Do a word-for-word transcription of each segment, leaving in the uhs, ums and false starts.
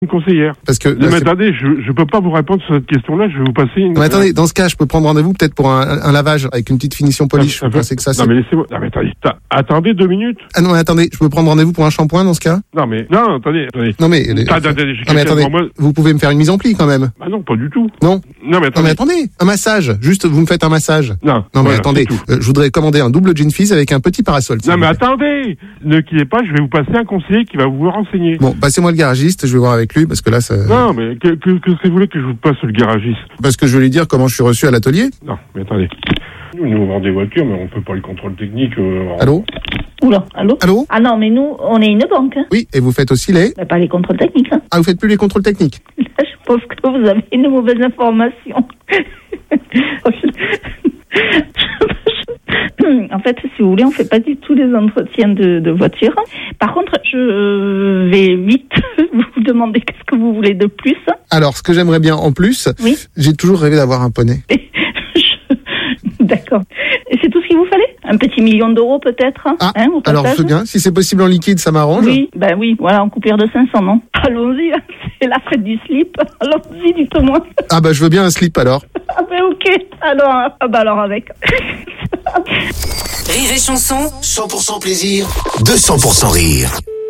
une conseillère. Parce que mais attendez, je je peux pas vous répondre sur cette question-là. Je vais vous passer une. Mais attendez, dans ce cas, je peux prendre rendez-vous peut-être pour un, un lavage avec une petite finition polish. Ah, vous pensez que ça c'est... Non mais laissez-moi. Non mais attendez, attendez deux minutes. Ah non mais attendez, je peux prendre rendez-vous pour un shampoing dans ce cas? Non mais non, attendez, attendez. Non mais. Les... Attendez, attendez, non, mais attendez. Moi... Vous pouvez me faire une mise en pli quand même. Bah non, pas du tout. Non. Non mais attendez. Non mais attendez, un massage. Juste, vous me faites un massage. Non. Non mais voilà, attendez, euh, je voudrais commander un double gin fizz avec un petit parasol. Non mais attendez, ne quittez pas, je vais vous passer un conseiller qui va vous renseigner. Bon, passez-moi le garagiste, je vais voir avec lui parce que là ça. Non mais que que que, que vous voulez que je vous passe le garagiste? Parce que je veux lui dire comment je suis reçu à l'atelier. Non mais attendez. Nous, nous on vend des voitures, mais on peut pas le contrôle technique. Euh, Allô? Oula, allô? Allô? Ah non, mais nous, on est une banque. Hein. Oui, et vous faites aussi les... Mais pas les contrôles techniques. Hein. Ah, vous faites plus les contrôles techniques? Là, je pense que vous avez une mauvaise information. En fait, si vous voulez, on fait pas du tout les entretiens de, de voiture. Par contre, je vais vite vous demander qu'est-ce que vous voulez de plus. Alors, ce que j'aimerais bien en plus, oui. J'ai toujours rêvé d'avoir un poney. D'accord. Et c'est tout ce qu'il vous fallait? Un petit million d'euros peut-être? Ah, hein, au alors c'est bien. Si c'est possible en liquide, ça m'arrange. Oui, ben oui, voilà, en coupure de cinq cents, non? Allons-y, c'est la fête du slip. Allons-y, dites-moi. Ah bah je veux bien un slip alors. Ah ben ok, alors, ah bah alors avec. Rire et chanson, cent pour cent plaisir, deux cents pour cent rire.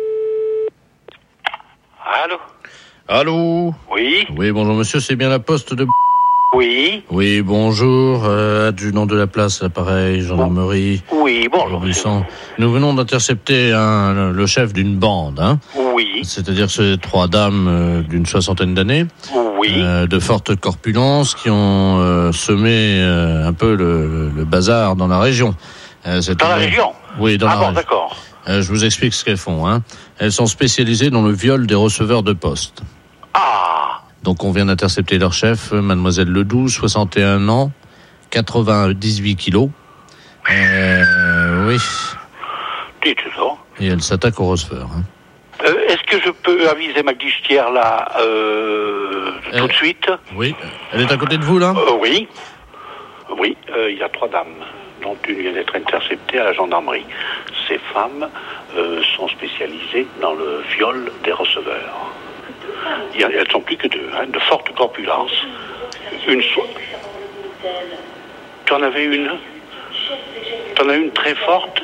Allô? Allô? Oui? Oui, bonjour monsieur, c'est bien la poste de... Oui. Oui, bonjour, euh, adjudant de la place, l'appareil, gendarmerie. Oui, bonjour. Bonjour, nous venons d'intercepter un, le chef d'une bande, hein. Oui. C'est-à-dire ces trois dames euh, d'une soixantaine d'années. Oui. Euh, de forte corpulence qui ont euh, semé euh, un peu le, le bazar dans la région. Euh, dans la région? Oui, dans ah la bon, région. d'accord. Euh, je vous explique ce qu'elles font, hein. Elles sont spécialisées dans le viol des receveurs de poste. Ah! Donc on vient d'intercepter leur chef, mademoiselle Ledoux, soixante et un ans, quatre-vingt-dix-huit kilos. Euh, oui. Dites ça. Et elle s'attaque au receveur. Hein. Euh, est-ce que je peux aviser ma guichetière là euh, tout euh, de suite? Oui. Elle est à côté de vous là? euh, Oui. Oui, euh, il y a trois dames, dont une vient d'être interceptée à la gendarmerie. Ces femmes euh, sont spécialisées dans le viol des receveurs. Il elles sont plus que deux, hein, de forte corpulence. Une so... Tu en avais une? Tu en as une très forte?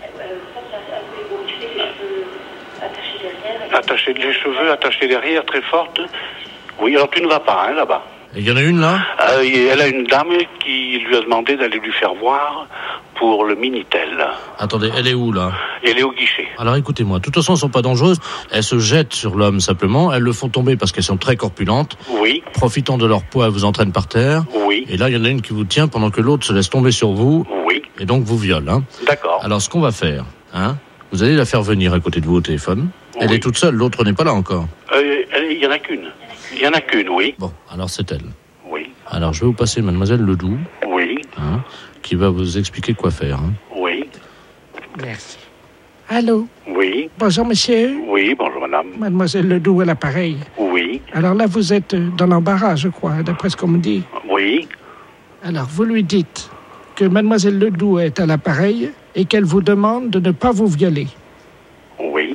Attachée les cheveux, attachée derrière, très forte. Oui, alors tu ne vas pas, hein, là-bas. Il y en a une là? euh, Elle a une dame qui lui a demandé d'aller lui faire voir pour le Minitel. Attendez, elle est où là? Elle est au guichet. Alors écoutez-moi, de toute façon elles sont pas dangereuses, elles se jettent sur l'homme simplement, elles le font tomber parce qu'elles sont très corpulentes. Oui. Profitant de leur poids, elles vous entraînent par terre. Oui. Et là il y en a une qui vous tient pendant que l'autre se laisse tomber sur vous. Oui. Et donc vous viole, hein. D'accord. Alors ce qu'on va faire, hein, vous allez la faire venir à côté de vous au téléphone. Oui. Elle est toute seule, l'autre n'est pas là encore. Euh, il y en a qu'une. Il y en a qu'une, oui. Bon, alors c'est elle. Oui. Alors je vais vous passer mademoiselle Ledoux. Oui. Hein, qui va vous expliquer quoi faire. Hein. Oui. Merci. Allô? Oui. Bonjour, monsieur. Oui, bonjour, madame. Mademoiselle Ledoux à l'appareil. Oui. Alors là, vous êtes dans l'embarras, je crois, d'après ce qu'on me dit. Oui. Alors, vous lui dites que mademoiselle Ledoux est à l'appareil et qu'elle vous demande de ne pas vous violer. Oui.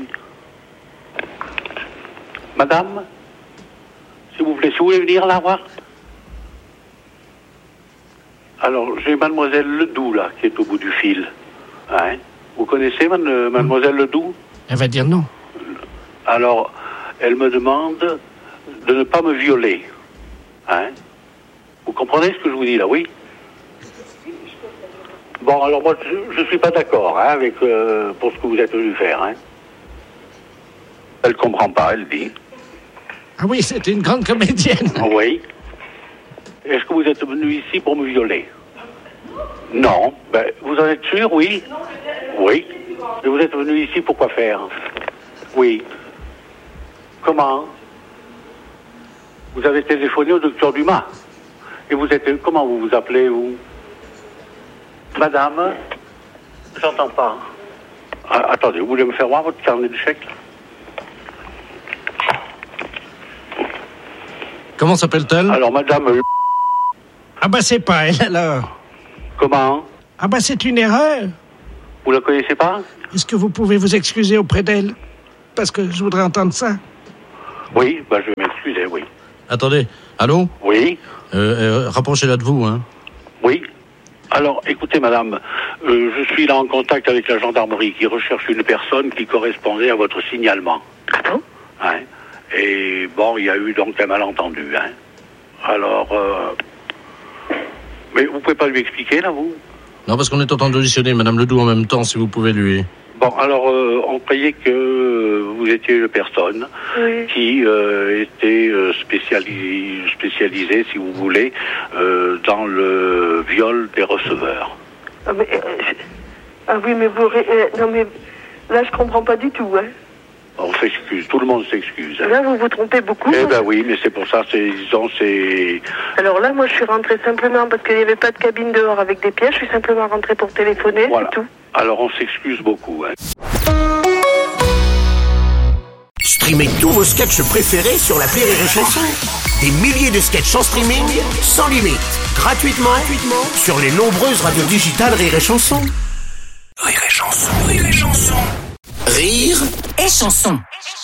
Madame, s'il vous plaît, si vous voulez venir la voir. Alors, j'ai mademoiselle Ledoux, là, qui est au bout du fil. Hein? Vous connaissez man- mademoiselle Ledoux? Elle va dire non. Alors, elle me demande de ne pas me violer. Hein? Vous comprenez ce que je vous dis, là, oui? Bon, alors moi, je ne suis pas d'accord hein, avec euh, pour ce que vous êtes venu faire. Hein? Elle ne comprend pas, elle dit. Ah oui, c'est une grande comédienne. Oui. Est-ce que vous êtes venu ici pour me violer? Non. Ben, vous en êtes sûr, oui? Oui. Et vous êtes venu ici pour quoi faire? Oui. Comment? Vous avez téléphoné au docteur Dumas. Et vous êtes... Comment vous vous appelez, vous? Madame? J'entends pas. Ah, attendez, vous voulez me faire voir votre carnet de chèques? Comment s'appelle-t-elle? Alors, madame... Ah bah c'est pas elle, alors. Comment? Ah bah c'est une erreur. Vous la connaissez pas? Est-ce que vous pouvez vous excuser auprès d'elle? Parce que je voudrais entendre ça. Oui, bah, je vais m'excuser, oui. Attendez, allô? Oui. Euh, euh, rapprochez-la de vous, hein. Oui. Alors, écoutez, madame, euh, je suis là en contact avec la gendarmerie qui recherche une personne qui correspondait à votre signalement. Ah bon? Hein. Et bon, il y a eu donc un malentendu, hein. Alors, euh... mais vous pouvez pas lui expliquer, là, vous? Non, parce qu'on est en train d'auditionner Madame Ledoux en même temps, si vous pouvez lui... Bon, alors, euh, on croyait que vous étiez une personne Oui. qui euh, était euh, spécialisée, spécialisée, si vous voulez, euh, dans le viol des receveurs. Ah, mais, euh, ah oui, mais vous... Euh, non, mais là, je comprends pas du tout, hein. On s'excuse, tout le monde s'excuse. Hein. Là, vous vous trompez beaucoup. Eh ben oui, mais c'est pour ça, c'est, disons, c'est... Alors là, moi, je suis rentrée simplement parce qu'il n'y avait pas de cabine dehors avec des pièges. Je suis simplement rentrée pour téléphoner, Voilà. c'est tout. Alors, on s'excuse beaucoup, hein. Streamez tous vos sketchs préférés sur l'appli Rire et Chanson. Des milliers de sketchs en streaming, sans limite, gratuitement, gratuitement sur les nombreuses radios digitales Rire et Chanson. Rire et Chanson, Rire et Chanson. Rire et Chanson.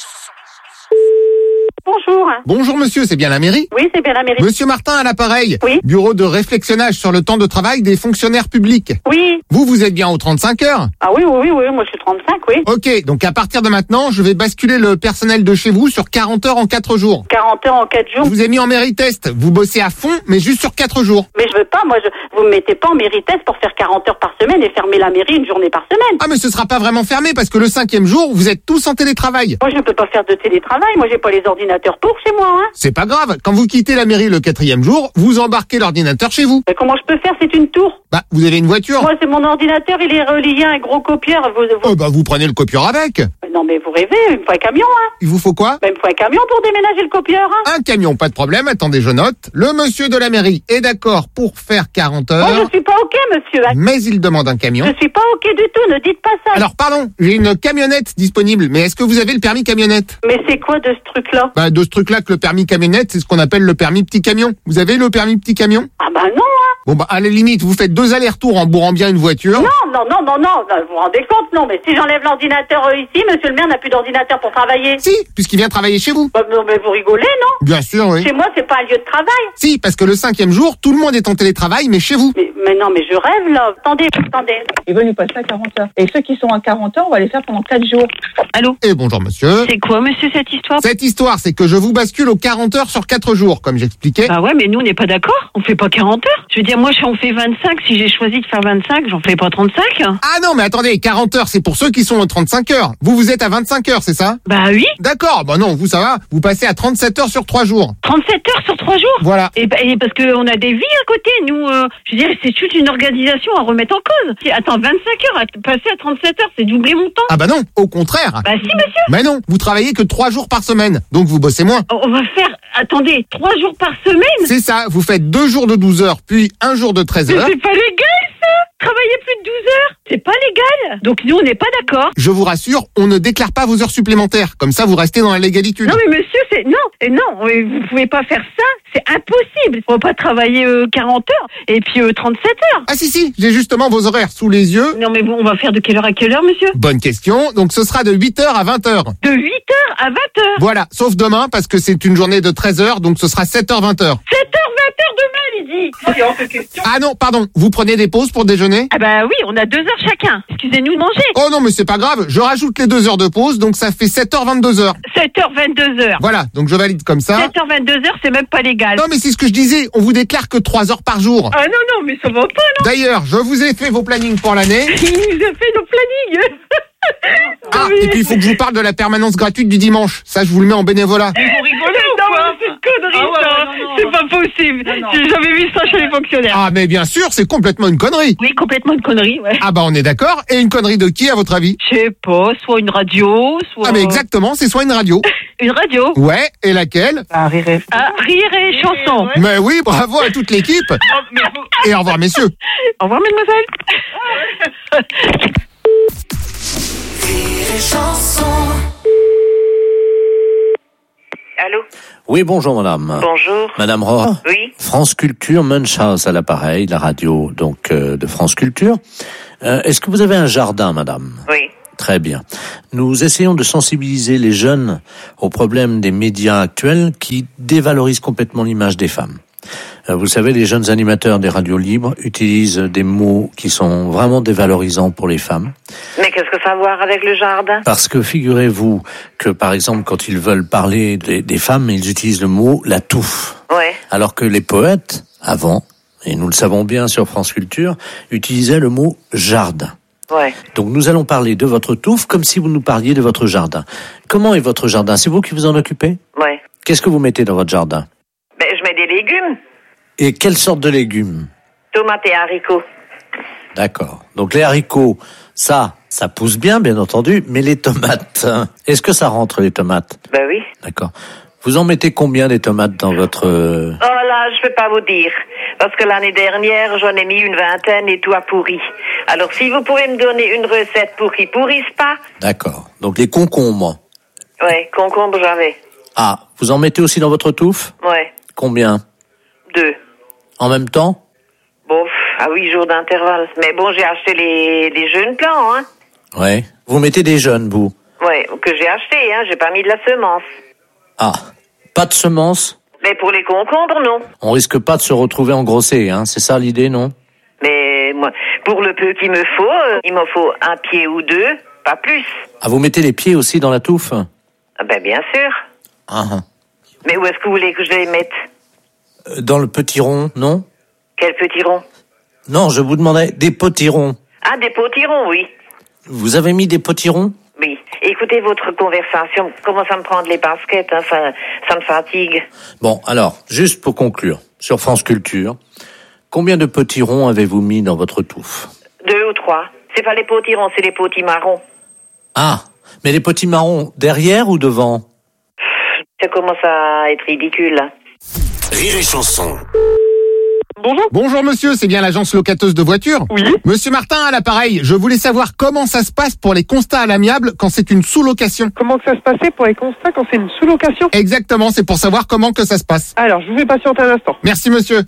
Bonjour. Bonjour monsieur, c'est bien la mairie? Oui, c'est bien la mairie. Monsieur Martin à l'appareil. Oui. Bureau de réflexionnage sur le temps de travail des fonctionnaires publics. Oui. Vous, vous êtes bien aux trente-cinq heures? Ah oui, oui, oui, oui, moi je suis trente-cinq, oui. Ok, donc à partir de maintenant, je vais basculer le personnel de chez vous sur quarante heures en quatre jours. quarante heures en quatre jours. Je vous ai mis en mairie test. Vous bossez à fond, mais juste sur quatre jours. Mais je veux pas, moi, je, vous me mettez pas en mairie test pour faire quarante heures par semaine et fermer la mairie une journée par semaine. Ah mais ce sera pas vraiment fermé parce que le cinquième jour, vous êtes tous en télétravail. Moi je peux pas faire de télétravail, moi j'ai pas les ordinateurs pour chez moi, hein. C'est pas grave, quand vous quittez la mairie le quatrième jour, vous embarquez l'ordinateur chez vous. Mais comment je peux faire? C'est une tour. Bah, vous avez une voiture. Moi c'est mon ordinateur, il est relié à un gros copieur. Vous, vous... Oh bah vous prenez le copieur avec. Non mais vous rêvez, il me faut un camion, hein. Il vous faut quoi? Ben, il me faut un camion pour déménager le copieur, hein. Un camion, pas de problème, attendez, je note. Le monsieur de la mairie est d'accord pour faire quarante heures. Moi je suis pas ok, monsieur. Mais il demande un camion. Je suis pas ok du tout, ne dites pas ça. Alors pardon, j'ai une camionnette disponible, mais est-ce que vous avez le permis camionnette? Mais c'est quoi de ce truc-là? Bah de ce truc-là que le permis camionnette, c'est ce qu'on appelle le permis petit camion. Vous avez le permis petit camion? Ah bah non, hein. Bon bah à la limite, vous faites deux allers-retours en bourrant bien une voiture. Non, non, non, non, non, vous vous rendez compte, non, mais si j'enlève l'ordinateur euh, ici, monsieur le maire n'a plus d'ordinateur pour travailler. Si, puisqu'il vient travailler chez vous. Bah, non, mais vous rigolez, non? Bien sûr, oui. Chez moi, c'est pas un lieu de travail. Si, parce que le cinquième jour, tout le monde est en télétravail, mais chez vous. Mais, mais non, mais je rêve, là. Attendez, attendez. Ils veulent nous passer à quarante heures. Et ceux qui sont à quarante heures, on va les faire pendant quatre jours. Allô? Et bonjour monsieur. C'est quoi, monsieur, cette histoire? Cette histoire, c'est que je vous bascule aux quarante heures sur quatre jours, comme j'expliquais. Bah ouais, mais nous, on n'est pas d'accord. On fait pas quarante heures. Je veux dire, moi, si on fait vingt-cinq, si j'ai choisi de faire vingt-cinq, j'en fais pas trente-cinq. Ah non, mais attendez, quarante heures, c'est pour ceux qui sont aux trente-cinq heures. Vous, vous êtes à vingt-cinq heures, c'est ça? Bah oui. D'accord, bah non, vous, ça va. Vous passez à trente-sept heures sur trois jours. trente-sept heures sur trois jours? Voilà. Et, bah, et parce qu'on a des vies à côté, nous, euh, je veux dire, c'est toute une organisation à remettre en cause. C'est- Attends, vingt-cinq heures, à passer à trente-sept heures, c'est doubler mon temps. Ah bah non, au contraire. Bah si, monsieur. Mais non, vous travaillez que trois jours par semaine, donc vous bossez moins. On va faire, attendez, trois jours par semaine? C'est ça, vous faites deux jours de douze heures, puis un jour de treize Mais heures. c'est pas légal, ça! Travailler plus de douze heures, c'est pas légal. Donc nous, on n'est pas d'accord. Je vous rassure, on ne déclare pas vos heures supplémentaires. Comme ça, vous restez dans la légalité. Non mais monsieur, c'est non, et non, et vous pouvez pas faire ça, c'est impossible. On va pas travailler euh, quarante heures et puis euh, trente-sept heures. Ah si, si, j'ai justement vos horaires sous les yeux. Non mais bon, on va faire de quelle heure à quelle heure, monsieur? Bonne question, donc ce sera de huit heures à vingt heures. De huit heures à vingt heures. Voilà, sauf demain, parce que c'est une journée de treize heures, donc ce sera sept heures vingt heures. sept heures vingt heures demain, Lydie. C'est hors de question. Ah non, pardon, vous prenez des pauses pour déjeuner? Ah bah oui, on a deux heures chacun. Excusez-nous de manger. Oh non, mais c'est pas grave, je rajoute les deux heures de pause, donc ça fait sept heures vingt-deux heures. sept heures vingt-deux heures. Voilà, donc je valide comme ça. sept heures vingt-deux heures, c'est même pas légal. Non mais c'est ce que je disais, on vous déclare que trois heures par jour. Ah non, non, mais ça va pas, non. D'ailleurs, je vous ai fait vos plannings pour l'année. Il nous a fait nos plannings. Ah, et puis il faut que je vous parle de la permanence gratuite du dimanche. Ça, je vous le mets en bénévolat. Mais vous rigolez ou quoi? C'est une connerie, Ah ouais, ça. non, non, non, C'est non. pas possible. Non, non. J'ai jamais vu ça chez les fonctionnaires. Ah mais bien sûr, c'est complètement une connerie. Oui, complètement une connerie, ouais. Ah bah on est d'accord. Et une connerie de qui à votre avis? Je sais pas, soit une radio, soit... Ah mais exactement, c'est soit une radio. Une radio. Ouais, et laquelle? Ah, rire et- Ah, rire et chanson. Mais oui, bravo à toute l'équipe. Et au revoir messieurs. Au revoir, mademoiselle. Allô? Oui, bonjour madame. Bonjour. Madame Rohr. Oui? France Culture, Munchhouse à l'appareil, la radio donc euh, de France Culture. Euh, Est-ce que vous avez un jardin, madame? Oui. Très bien. Nous essayons de sensibiliser les jeunes aux problèmes des médias actuels qui dévalorisent complètement l'image des femmes. Vous savez, les jeunes animateurs des radios libres utilisent des mots qui sont vraiment dévalorisants pour les femmes. Mais qu'est-ce que ça a à voir avec le jardin? Parce que figurez-vous que, par exemple, quand ils veulent parler des, des femmes, ils utilisent le mot « la touffe ». Ouais. Alors que les poètes, avant, et nous le savons bien sur France Culture, utilisaient le mot « jardin ». Ouais. Donc nous allons parler de votre touffe comme si vous nous parliez de votre jardin. Comment est votre jardin? C'est vous qui vous en occupez? Ouais. Qu'est-ce que vous mettez dans votre jardin? Ben, je mets des légumes. Et quelle sorte de légumes? Tomates et haricots. D'accord. Donc les haricots, ça, ça pousse bien, bien entendu, mais les tomates, hein, est-ce que ça rentre les tomates? Ben oui. D'accord. Vous en mettez combien des tomates dans votre... Oh là, je peux pas vous dire. Parce que l'année dernière, j'en ai mis une vingtaine et tout a pourri. Alors si vous pouvez me donner une recette pour qu'ils pourrissent pas. D'accord. Donc les concombres. Ouais, concombre j'avais. Ah, vous en mettez aussi dans votre touffe? Ouais. Combien? Deux. En même temps? Bon, à huit jours d'intervalle. Mais bon, j'ai acheté les, les jeunes plants, hein. Ouais. Vous mettez des jeunes, vous? Ouais, que j'ai acheté, hein. J'ai pas mis de la semence. Ah, pas de semences? Mais pour les concombres, non. On risque pas de se retrouver engrossé, hein. C'est ça l'idée, non? Mais moi, pour le peu qu'il me faut, euh, il m'en faut un pied ou deux, pas plus. Ah, vous mettez les pieds aussi dans la touffe? Ah ben bien sûr. Ah, ah. Mais où est-ce que vous voulez que je les mette? Dans le petit rond, non? Quel petit rond? Non, je vous demandais des potirons. Ah, des potirons, oui. Vous avez mis des potirons? Oui. Écoutez votre conversation. Commence à me prendre les baskets, hein, ça, ça me fatigue. Bon, alors, juste pour conclure, sur France Culture, combien de potirons avez-vous mis dans votre touffe? Deux ou trois. C'est pas les potirons, c'est les potimarrons. Ah, mais les potimarrons, derrière ou devant? Ça commence à être ridicule, là. Rire et chanson. Bonjour. Bonjour monsieur, c'est bien l'agence locateuse de voitures? Oui. Monsieur Martin à l'appareil, je voulais savoir comment ça se passe pour les constats à l'amiable quand c'est une sous-location. Comment que ça se passait pour les constats quand c'est une sous-location? Exactement, c'est pour savoir comment que ça se passe. Alors, je vous fais patienter un instant. Merci monsieur.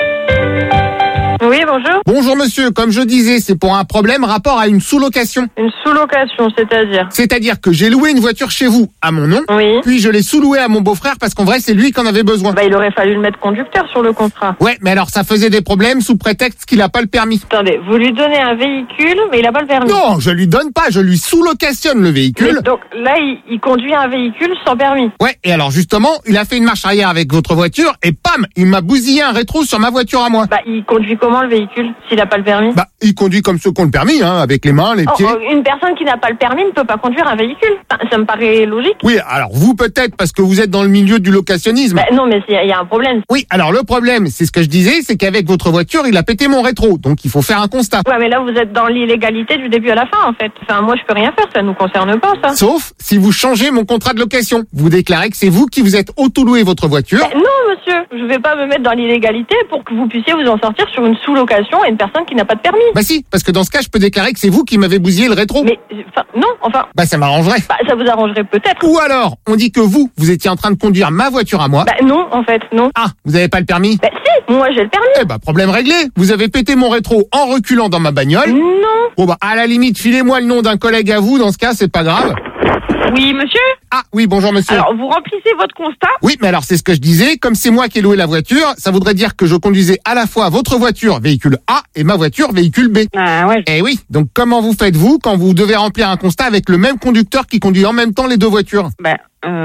Oui, bonjour. Bonjour monsieur, comme je disais, c'est pour un problème rapport à une sous-location. Une sous-location, c'est-à-dire? C'est-à-dire que j'ai loué une voiture chez vous, à mon nom, oui. Puis je l'ai sous-louée à mon beau-frère parce qu'en vrai c'est lui qui en avait besoin. Bah il aurait fallu le mettre conducteur sur le contrat. Ouais, mais alors ça faisait des problèmes sous prétexte qu'il a pas le permis. Attendez, vous lui donnez un véhicule, mais il a pas le permis. Non, je lui donne pas, je lui sous-locationne le véhicule. Mais donc là, il, il conduit un véhicule sans permis. Ouais, et alors justement, il a fait une marche arrière avec votre voiture et pam, il m'a bousillé un rétro sur ma voiture à moi. Bah il conduit comment le véhicule s'il a pas le permis? Bah il conduit comme ceux qui ont le permis, hein, avec les mains, les oh, pieds. Oh, une personne qui n'a pas le permis ne peut pas conduire un véhicule. Ça me paraît logique. Oui, alors vous peut-être parce que vous êtes dans le milieu du locationnisme. Bah, non, mais il y a un problème. Oui, alors le problème, c'est ce que je disais, c'est qu'avec votre voiture, il a pété mon rétro, donc il faut faire un constat. Ouais, mais là vous êtes dans l'illégalité du début à la fin en fait. Enfin, moi je peux rien faire, ça nous concerne pas ça. Sauf si vous changez mon contrat de location. Vous déclarez que c'est vous qui vous êtes auto-loué votre voiture. Bah, non monsieur, je vais pas me mettre dans l'illégalité pour que vous puissiez vous en sortir sur une sous-location à une personne qui n'a pas de permis. Bah si, parce que dans ce cas, je peux déclarer que c'est vous qui m'avez bousillé le rétro. Mais, enfin, non, enfin... Bah ça m'arrangerait. Bah ça vous arrangerait peut-être. Ou alors, on dit que vous, vous étiez en train de conduire ma voiture à moi. Bah non, en fait, non. Ah, vous avez pas le permis? Bah si, moi j'ai le permis. Eh bah problème réglé. Vous avez pété mon rétro en reculant dans ma bagnole. Non. Bon bah à la limite, filez-moi le nom d'un collègue à vous, dans ce cas, c'est pas grave. Oui, monsieur? Ah, oui, bonjour, monsieur. Alors, vous remplissez votre constat? Oui, mais alors, c'est ce que je disais. Comme c'est moi qui ai loué la voiture, ça voudrait dire que je conduisais à la fois votre voiture, véhicule A, et ma voiture, véhicule B. Ah, ouais. Eh oui. Donc, comment vous faites-vous quand vous devez remplir un constat avec le même conducteur qui conduit en même temps les deux voitures? Ben,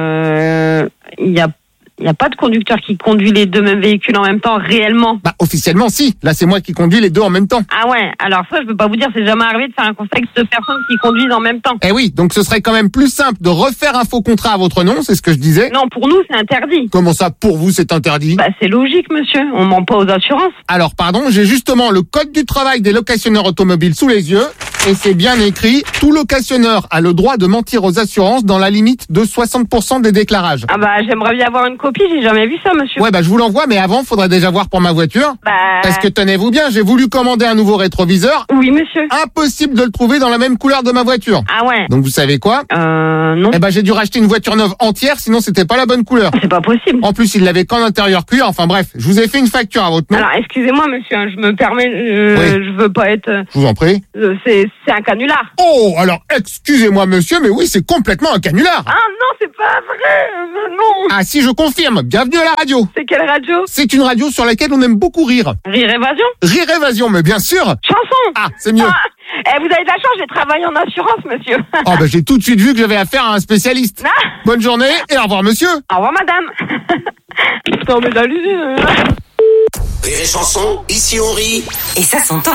euh, il y a Il n'y a pas de conducteur qui conduit les deux mêmes véhicules en même temps, réellement. Bah, officiellement, si. Là, c'est moi qui conduis les deux en même temps. Ah ouais, alors ça, je peux pas vous dire, c'est jamais arrivé de faire un constat avec deux personnes qui conduisent en même temps. Eh oui, donc ce serait quand même plus simple de refaire un faux contrat à votre nom, c'est ce que je disais. Non, pour nous, c'est interdit. Comment ça, pour vous, c'est interdit? Bah, c'est logique, monsieur. On ment pas aux assurances. Alors, pardon, j'ai justement le code du travail des locationneurs automobiles sous les yeux. Et c'est bien écrit, tout locationneur a le droit de mentir aux assurances dans la limite de soixante pour cent des déclarages. Ah bah, j'aimerais bien avoir une copie copie, j'ai jamais vu ça, monsieur. Ouais, bah je vous l'envoie, mais avant, faudrait déjà voir pour ma voiture. Bah... Parce que tenez-vous bien, j'ai voulu commander un nouveau rétroviseur. Oui, monsieur. Impossible de le trouver dans la même couleur de ma voiture. Ah ouais. Donc vous savez quoi? Euh, non. Eh ben j'ai dû racheter une voiture neuve entière, sinon c'était pas la bonne couleur. C'est pas possible. En plus, il l'avait qu'en intérieur cuir. Enfin bref, je vous ai fait une facture à votre nom. Alors, excusez-moi, monsieur, hein, je me permets, euh, Oui. je veux pas être... euh, Je vous en prie. euh, c'est, c'est un canular. Oh, alors excusez-moi monsieur, mais oui, c'est complètement un canular. Ah non, c'est pas vrai, euh, non. Ah si, je confirme. Bienvenue à la radio. C'est quelle radio? C'est une radio sur laquelle on aime beaucoup rire. Rire Évasion? Rire Évasion, mais bien sûr. Chanson. Ah, c'est mieux. Ah, eh, vous avez de la chance, j'ai travaillé en assurance, monsieur. Oh bah j'ai tout de suite vu que j'avais affaire à un spécialiste. Ah. Bonne journée et au revoir monsieur. Au revoir, madame. Putain, mais d'allusion. Rire et chanson, ici on rit. Et ça s'entend.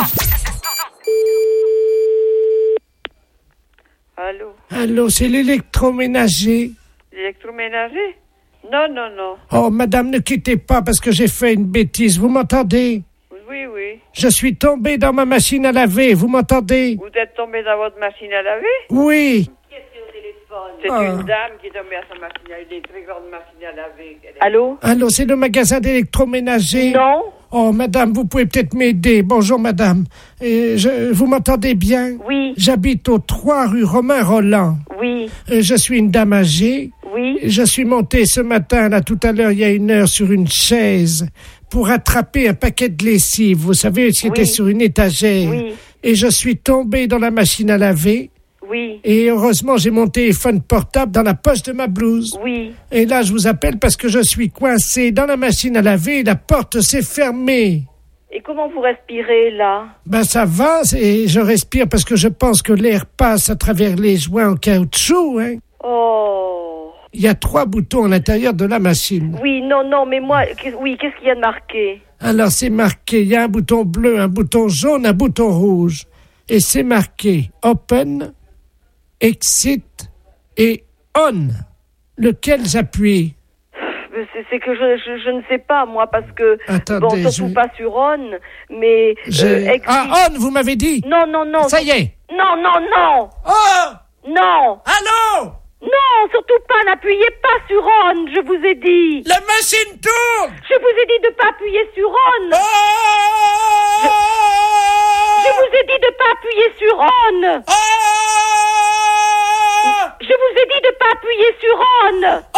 Allô? Allô, c'est l'électroménager. L'électroménager? Non, non, non. Oh, madame, ne quittez pas parce que j'ai fait une bêtise. Vous m'entendez? Oui, oui. Je suis tombé dans ma machine à laver. Vous m'entendez? Vous êtes tombé dans votre machine à laver? Oui. C'est Ah. une dame qui est tombée à sa machine à laver, des très grandes machines à laver. Allô? Allô, c'est le magasin d'électroménager? Non. Oh, madame, vous pouvez peut-être m'aider. Bonjour, madame. Euh, je, vous m'entendez bien? Oui. J'habite au trois rue Romain Roland. Oui. Euh, je suis une dame âgée. Oui. Je suis montée ce matin, là, tout à l'heure, il y a une heure, sur une chaise pour attraper un paquet de lessive. Vous savez, qui était Oui. sur une étagère. Oui. Et je suis tombée dans la machine à laver. Oui. Et heureusement, j'ai mon téléphone portable dans la poche de ma blouse. Oui. Et là, je vous appelle parce que je suis coincé dans la machine à laver et la porte s'est fermée. Et comment vous respirez, là? Ben, ça va, et je respire parce que je pense que l'air passe à travers les joints en caoutchouc, hein. Oh. Il y a trois boutons à l'intérieur de la machine. Oui, non, non, mais moi, qu'est- oui, qu'est-ce qu'il y a de marqué? Alors, c'est marqué, il y a un bouton bleu, un bouton jaune, un bouton rouge. Et c'est marqué Open, Exit et On. Lequel j'appuie? C'est c'est que je, je, je ne sais pas, moi, parce que... Attendez, bon, surtout je- pas sur On, mais... J'ai- euh, exit- Ah, On, vous m'avez dit? Non, non, non. Ça y est. Non, non, non. Oh! Non. Allô? Non, surtout pas, n'appuyez pas sur On, je vous ai dit. La machine tourne! Je vous ai dit de pas appuyer sur On. Oh! Je, je vous ai dit de pas appuyer sur On. Oh! Je vous ai dit de pas appuyer sur On. Oh!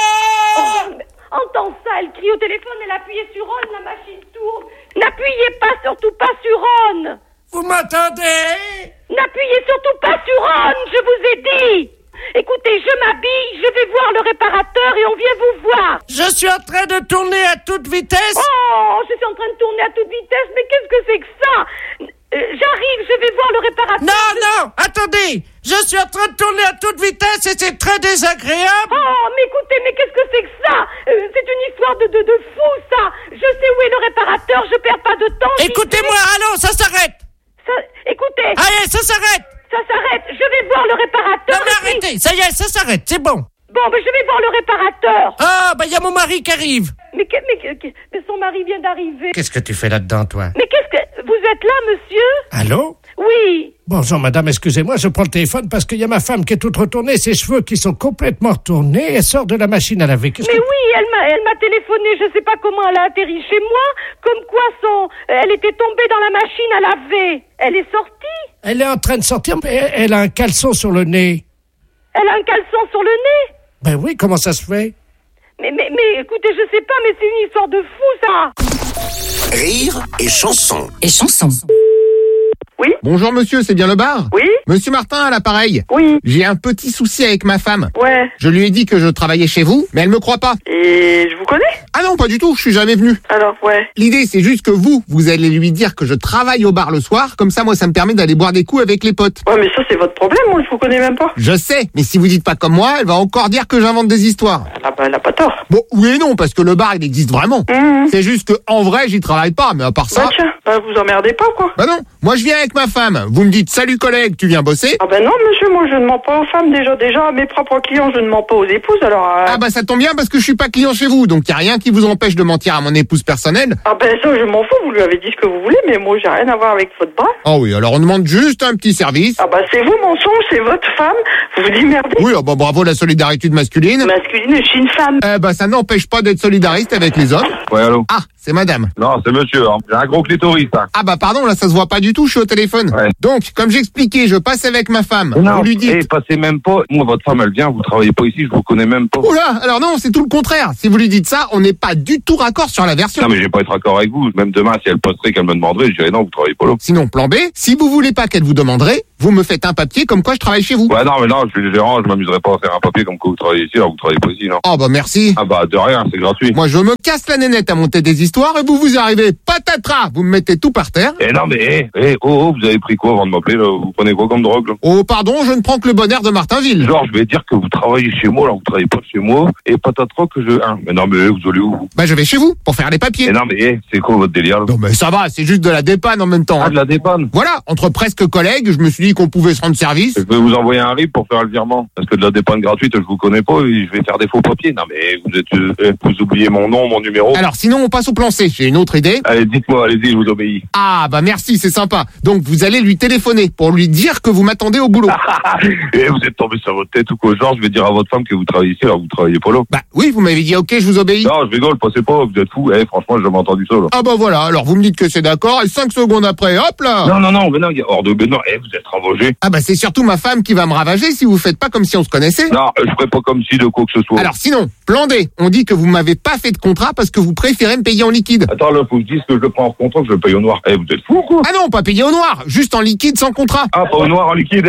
Oh, mais entends ça, elle crie au téléphone, elle appuie sur On, la machine tourne. N'appuyez pas, surtout pas sur On. Vous m'entendez? N'appuyez surtout pas sur On, je vous ai dit. Écoutez, je m'habille, je vais voir le réparateur et on vient vous voir. Je suis en train de tourner à toute vitesse. Oh, je suis en train de tourner à toute vitesse, mais qu'est-ce que c'est que ça? Euh, J'arrive, je vais voir le réparateur. Non, non, attendez. Je suis en train de tourner à toute vitesse et c'est très désagréable. Oh, mais écoutez, mais qu'est-ce que c'est que ça? Euh, C'est une histoire de, de, de fou, ça. Je sais où est le réparateur, je perds pas de temps. j'y Écoutez-moi, vais. allô, ça s'arrête. Ça, écoutez, Allez, ça s'arrête. ça s'arrête. Je vais voir le réparateur. Non, mais et puis- arrêtez. Ça y est, ça s'arrête, c'est bon. Bon, ben je vais voir le réparateur. Ah, bah, il y a mon mari qui arrive. Mais, que- mais, que- que- mais son mari vient d'arriver. Qu'est-ce que tu fais là-dedans, toi? Mais qu'est-ce que... Vous êtes là, monsieur? Allô? Oui. Bonjour, madame, excusez-moi, je prends le téléphone parce qu'il y a ma femme qui est toute retournée, ses cheveux qui sont complètement retournés, elle sort de la machine à laver. Qu'est-ce Mais que... oui, elle m'a, elle m'a téléphoné, je sais pas comment elle a atterri chez moi, comme quoi son, elle était tombée dans la machine à laver. Elle est sortie. Elle est en train de sortir, mais elle, elle a un caleçon sur le nez. Elle a un caleçon sur le nez. Ben oui, comment ça se fait? Mais, mais, mais, écoutez, je sais pas, mais c'est une histoire de fou, ça. Rire et chanson. Et chanson. Oui. Bonjour monsieur, c'est bien le bar? Oui. Monsieur Martin à l'appareil. Oui. J'ai un petit souci avec ma femme. Ouais. Je lui ai dit que je travaillais chez vous, mais elle me croit pas. Et je vous connais? Ah non, pas du tout, je suis jamais venu. Alors, ouais. L'idée, c'est juste que vous, vous allez lui dire que je travaille au bar le soir, comme ça, moi, ça me permet d'aller boire des coups avec les potes. Ouais, mais ça, c'est votre problème, moi, je vous connais même pas. Je sais, mais si vous dites pas comme moi, elle va encore dire que j'invente des histoires. Ah bah, elle a pas tort. Bon, oui et non, parce que le bar, il existe vraiment. Mmh. C'est juste que, en vrai, j'y travaille pas, mais à part ça... Bah tiens, bah, vous emmerdez pas, quoi. Bah non, moi, je viens avec ma femme. Vous me dites, salut collègue, tu viens bosser? Ah bah non, monsieur, moi, je ne mens pas aux femmes, déjà. Déjà, à mes propres clients, je ne mens pas aux épouses, alors... euh, Ah bah ça tombe bien parce que je suis pas client chez vous, donc y a rien qui vous empêche de mentir à mon épouse personnelle. Ah ben ça, je m'en fous, vous lui avez dit ce que vous voulez, mais moi, j'ai rien à voir avec votre bras. Ah oui, alors on demande juste un petit service. Ah bah c'est vous, mensonge, c'est votre femme, vous vous démerdez. Oui, ah bah bravo la solidarité masculine. Masculine, je suis une femme. Eh bah ça n'empêche pas d'être solidariste avec les hommes. Ouais, allô? Ah, c'est madame. Non, c'est monsieur, hein. J'ai un gros clitoris, hein. Ah bah pardon, là ça se voit pas du tout, je suis au téléphone. Ouais. Donc, comme j'expliquais, je passe avec ma femme. Non, vous lui dites... eh, passez même pas. Moi, votre femme, elle vient, vous travaillez pas ici, je vous connais même pas. Oula, alors non, c'est tout le contraire. Si vous lui dites ça, on n'est pas du tout raccord sur la version. Non, mais je vais pas être raccord avec vous. Même demain, si elle posterait qu'elle me demanderait, je dirais non, vous travaillez pas là. Sinon, plan B, si vous voulez pas qu'elle vous demanderait, vous me faites un papier comme quoi je travaille chez vous. Ouais, non, mais non, je suis le gérant, je m'amuserais pas à faire un papier comme quoi vous travaillez ici, alors vous travaillez pas ici, non. Oh bah merci. Ah bah de rien, c'est gratuit. Moi je me casse la nénette à monter des histoires et vous vous arrivez, patatras, vous me mettez tout par terre. Eh non mais, eh, eh, oh, oh, vous avez pris quoi avant de m'appeler, là? Vous prenez quoi comme drogue, là? Oh pardon, je ne prends que le bon air de Martinville. Genre, je vais dire que vous travaillez chez moi, alors vous travaillez pas chez moi, et patatras que je... Hein, mais non mais, vous allez où? Bah je vais chez vous, pour faire les papiers. Eh non mais, eh, c'est quoi votre délire, là? Non mais ça va, c'est juste de la dépanne en même temps. Ah, hein. de la dépanne? Voilà, entre presque collègues, je me suis dit qu'on pouvait se rendre service. Je vais vous envoyer un R I P pour faire le virement. Parce que de la dépanne gratuite, je vous connais pas et je vais faire des faux papiers. Non mais vous êtes, euh, vous oubliez mon nom, mon numéro. Alors sinon on passe au plan C, j'ai une autre idée. Allez, dites-moi, allez-y, je vous obéis. Ah bah merci, c'est sympa. Donc vous allez lui téléphoner pour lui dire que vous m'attendez au boulot. Et vous êtes tombé sur votre tête ou quoi? Genre, je vais dire à votre femme que vous travaillez ici, alors vous travaillez pas là. Bah oui, vous m'avez dit ok, je vous obéis. Non, je rigole, passez pas, vous êtes fou. Eh, franchement, j'ai jamais entendu ça, là. Ah bah voilà, alors vous me dites que c'est d'accord et cinq secondes après, hop là. Non, non, non, mais non, il y a hors de... Mais non, eh, vous êtes ravagé. Ah bah c'est surtout ma femme qui va me ravager si vous faites pas comme si on se connaissait. Non, je ferai pas comme si de quoi que ce soit. Alors sinon, plan D, on dit que vous m'avez pas fait de contrat parce que vous préférez me payer en liquide. Attends, là, faut que je dise que je le prends en contrat, que je le paye au noir. Eh, vous êtes fou, quoi? Ah non, pas payer au noir, juste en liquide sans contrat. Ah, pas au noir, en liquide.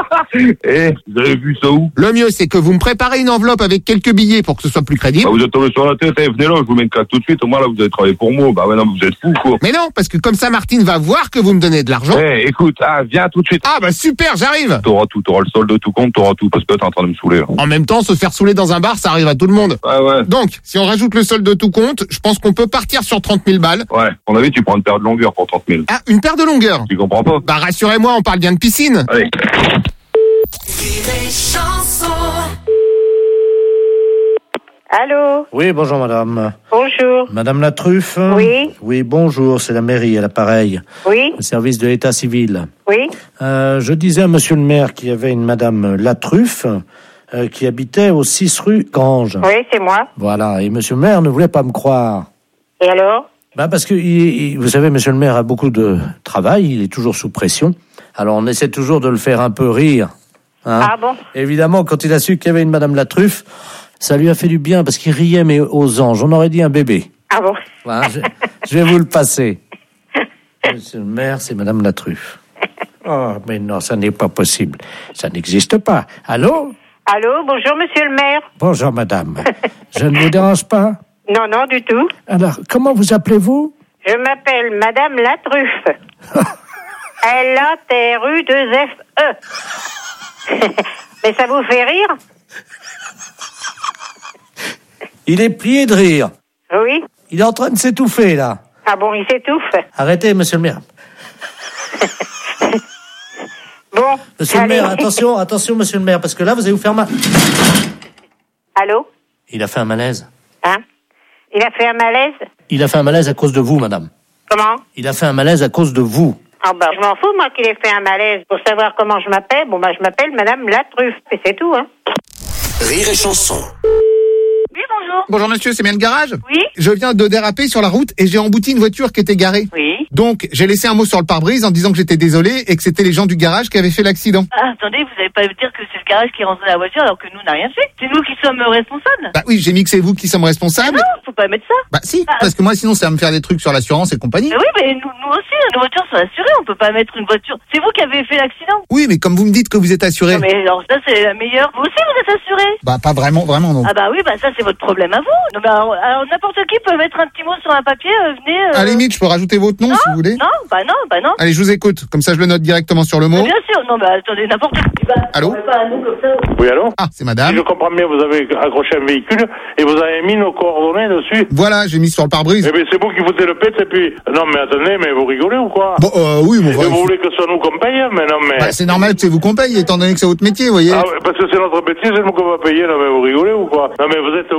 Eh, vous avez vu ça où? Le mieux, c'est que vous me préparez une enveloppe avec quelques billets pour que ce soit plus crédible. Bah, vous êtes tombé sur la tête, eh, venez là, je vous mets une claque tout de suite, au moins là, vous avez travaillé pour moi. Bah, ouais, non, vous êtes fou, quoi. Mais non, parce que comme ça, Martine va voir que vous me donnez de l'argent. Eh, écoute, ah, viens tout de suite. Ah bah super, j'arrive. T'auras tout, t'auras le solde de tout compte, t'auras tout, parce que t'es en train de me saouler, là. En même temps, se faire saouler dans un bar, ça arrive à tout le monde. Ouais, ouais. Donc, si on rajoute le solde de tout compte, je pense qu'on peut partir sur trente mille balles. Ouais, à mon avis, tu prends une paire de longueur pour trente mille. Ah, une paire de longueur. Tu comprends pas? Bah rassurez-moi, on parle bien de piscine. Allez. Allô? Oui, bonjour madame. Bonjour. Madame la Truffe? Oui. Oui, bonjour, c'est la mairie à l'appareil. Oui. Le service de l'état civil. Oui. Euh, je disais à monsieur le maire qu'il y avait une madame La Truffe euh, qui habitait au six rue Gange. Oui, c'est moi. Voilà, et monsieur le maire ne voulait pas me croire. Et alors? Bah parce que, il, il, vous savez, monsieur le maire a beaucoup de travail, il est toujours sous pression. Alors on essaie toujours de le faire un peu rire. Hein. Ah bon? Évidemment, quand il a su qu'il y avait une madame La Truffe, ça lui a fait du bien parce qu'il riait, mais aux anges. On aurait dit un bébé. Ah bon? Voilà, je, je vais vous le passer. Monsieur le maire, c'est madame La Truffe. Oh, mais non, ça n'est pas possible. Ça n'existe pas. Allô? Allô, bonjour monsieur le maire. Bonjour madame. Je ne vous dérange pas? Non, non, du tout. Alors, comment vous appelez-vous? Je m'appelle Madame La Truffe. L A T R U deux F E. Mais ça vous fait rire? Il est plié de rire. Oui. Il est en train de s'étouffer, là. Ah bon, il s'étouffe. Arrêtez, monsieur le maire. Bon. Monsieur allez. le maire, attention, attention, monsieur le maire, parce que là, vous allez vous faire mal. Allô? Il a fait un malaise. Hein? Il a fait un malaise? Il a fait un malaise à cause de vous, madame. Comment? Il a fait un malaise à cause de vous. Ah bah, je m'en fous, moi, qu'il ait fait un malaise. Pour savoir comment je m'appelle, bon bah, je m'appelle Madame La Truffe. Et c'est tout, hein. Rire et chanson. Oui, bonjour. Bonjour monsieur, c'est bien le garage? Oui. Je viens de déraper sur la route et j'ai embouti une voiture qui était garée. Oui. Donc, j'ai laissé un mot sur le pare-brise en disant que j'étais désolé et que c'était les gens du garage qui avaient fait l'accident. Ah, attendez, vous n'allez pas me dire que c'est le garage qui est rentré dans la voiture alors que nous, on n'a rien fait. C'est nous qui sommes responsables. Bah oui, j'ai mis que c'est vous qui sommes responsables. Non, faut pas mettre ça. Bah si, parce que moi sinon ça va me faire des trucs sur l'assurance et compagnie. Mais oui, mais nous, nous aussi, nos voitures sont assurées. On peut pas mettre une voiture. C'est vous qui avez fait l'accident. Oui, mais comme vous me dites que vous êtes assuré. Non, mais alors ça, c'est la meilleure. Vous aussi, vous êtes assuré. Bah pas vraiment, vraiment non. Ah bah oui, bah ça, c'est votre problème à vous. Non, mais alors, alors, n'importe qui peut mettre un petit mot sur un papier. Euh, venez. Euh... À la limite, je peux rajouter votre nom non, si vous voulez. Non, bah non, bah non. Allez, je vous écoute. Comme ça, je le note directement sur le mot. Mais bien sûr. Non, mais attendez, n'importe qui. Bah, allô? Pas un nom comme ça. Oui, allô? Ah, c'est madame. Si je comprends bien, vous avez accroché un véhicule et vous avez mis nos coordonnées dessus. Voilà, j'ai mis sur le pare-brise. Eh bien, c'est vous qui foutez le pète et puis... Non, mais attendez, mais vous rigolez ou quoi? Bon, euh, oui, mon Et vous voulez que ce soit nous qu'on paye? Mais non, mais... Bah, c'est normal que c'est vous qu'on paye, étant donné que c'est votre métier, vous voyez. Ah, parce que c'est notre métier, c'est nous qu'on va payer. Non, mais vous rigolez ou quoi? Non, mais vous êtes où?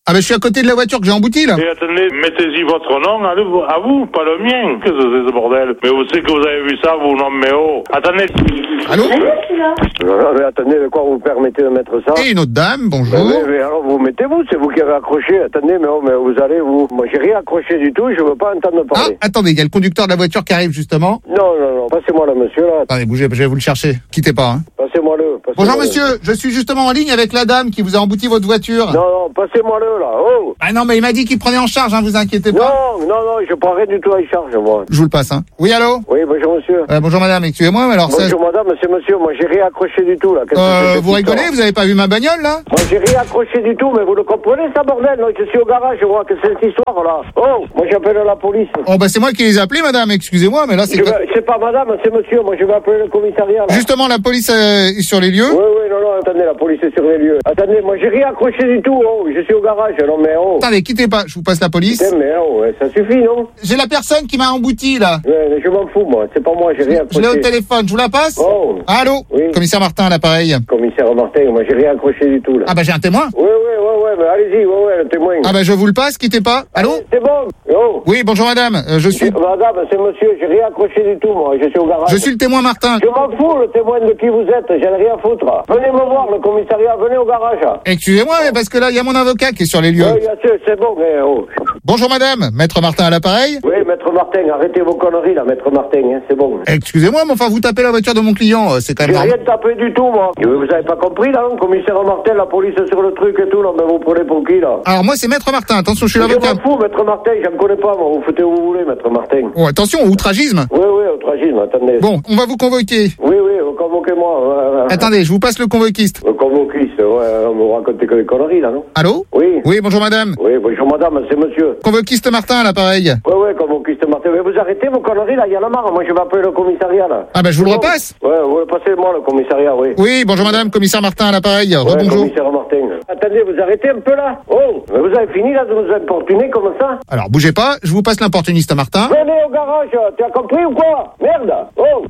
Ah ben je suis à côté de la voiture que j'ai emboutie là. Et attendez, mettez-y votre nom à vous, à vous, pas le mien. Qu'est-ce que c'est ce bordel? Mais vous savez que vous avez vu ça, vous, non, mais oh. Attendez. Allô? Non, non, mais attendez, de quoi vous permettez de mettre ça? Et une autre dame, bonjour. Mais, mais, mais alors vous mettez-vous, c'est vous qui avez accroché. Attendez, mais, oh, mais vous allez, vous. Moi j'ai rien accroché du tout, je veux pas entendre parler. Ah, attendez, il y a le conducteur de la voiture qui arrive justement. Non, non, non, passez-moi le monsieur là. Attendez, bougez, je vais vous le chercher. Quittez pas, hein. Passez-moi le. Passez Bonjour monsieur, je suis justement en ligne avec la dame qui vous a embouti votre voiture. Non, non, passez-moi le là, oh. Ah non, mais il m'a dit qu'il prenait en charge, hein, vous inquiétez pas. Non, non, non, je prends rien du tout à charge, moi. Je vous le passe, hein. Oui, allô? Oui, bonjour monsieur. Euh, bonjour madame, excusez-moi, mais alors bonjour ça... madame, c'est monsieur, moi j'ai rien accroché du tout là. Euh, vous rigolez, vous avez pas vu ma bagnole là? Moi j'ai rien accroché du tout, mais vous le comprenez ça bordel, non? Je suis au garage, je vois que c'est cette histoire là. Oh, moi j'appelle la police. Oh bah c'est moi qui les ai appelés madame, excusez-moi, mais là c'est... Vais... C'est pas madame, c'est monsieur, moi je vais appeler le commissariat là. Justement, la police euh, est sur les lieux? Oui, oui, non, non, attendez, la police est sur les lieux. Attendez, moi j'ai rien accroché du tout, oh, je suis au garage, non mais oh. Attendez, quittez pas, je vous passe la police. Putain, mais oh, ça suffit, non? J'ai la personne qui m'a embouti là. Ouais, mais je m'en fous moi, c'est pas moi, j'ai rien accroché. Je l'ai au téléphone, je vous la passe? Oh. Allô? Oui. Commissaire Martin à l'appareil. Commissaire Martin, moi j'ai rien accroché du tout là. Ah bah j'ai un témoin? Oui, oui, oui, oui, mais allez-y, oui, oui, le témoin. Ah bah je vous le passe, quittez pas. Allô? C'est bon. Oh. Oui, bonjour madame, euh, je suis... Madame, c'est monsieur, j'ai rien accroché du tout moi, je suis au garage. Je suis le témoin Martin. Je m'en fous le témoin de qui vous êtes, j'en ai rien à foutre. Venez me voir le commissariat, venez au garage. Excusez-moi, mais parce que là il y a mon avocat qui est sur les lieux. Oui, bien sûr, c'est bon, mais oh. Bonjour madame, maître Martin à l'appareil? Oui, maître Martin, arrêtez vos conneries là, maître Martin, hein, c'est bon. Excusez-moi, mais enfin vous tapez la voiture de mon client, c'est quand même... J'ai rien tapé du tout moi. Vous avez pas compris là, non? Commissaire Martin, la police sur le truc et tout, là, mais vous prenez pour qui là? Alors moi c'est maître Martin, attention, je suis l'avocat. Je m'en fous, maître Martin, je ne connais pas moi, vous foutez où vous voulez, maître Martin. Oh, attention, outragisme. Oui, oui, outragisme, attendez. Bon, on va vous convoquer. Oui, oui, convoquez-moi. Ouais, ouais. Attendez, je vous passe le convoquiste. Le convoquiste, ouais, on vous racontez que des conneries là, non? Allô? Oui. Oui, bonjour madame. Oui, bonjour madame, c'est monsieur. Convoquiste Martin à l'appareil. Oui, oui, convoquiste Martin. Mais vous arrêtez vos conneries là, il y en a marre, moi je vais appeler le commissariat là. Ah bah je vous le repasse. Ouais, ouais, passez-moi le commissariat, oui. Oui, bonjour madame, commissaire Martin à l'appareil. Ouais, rebonjour. Commissaire Martin. Attendez, vous arrêtez un peu là? Oh, mais vous avez fini là de nous importuner comme ça? Alors bougez pas, je vous passe l'importuniste à Martin. Venez au garage, tu as compris ou quoi? Merde. Oh.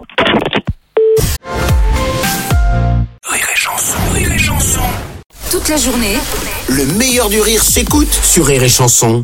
Rire et chanson, rire et chanson. Toute la journée, Le meilleur du rire s'écoute sur Rire et chanson.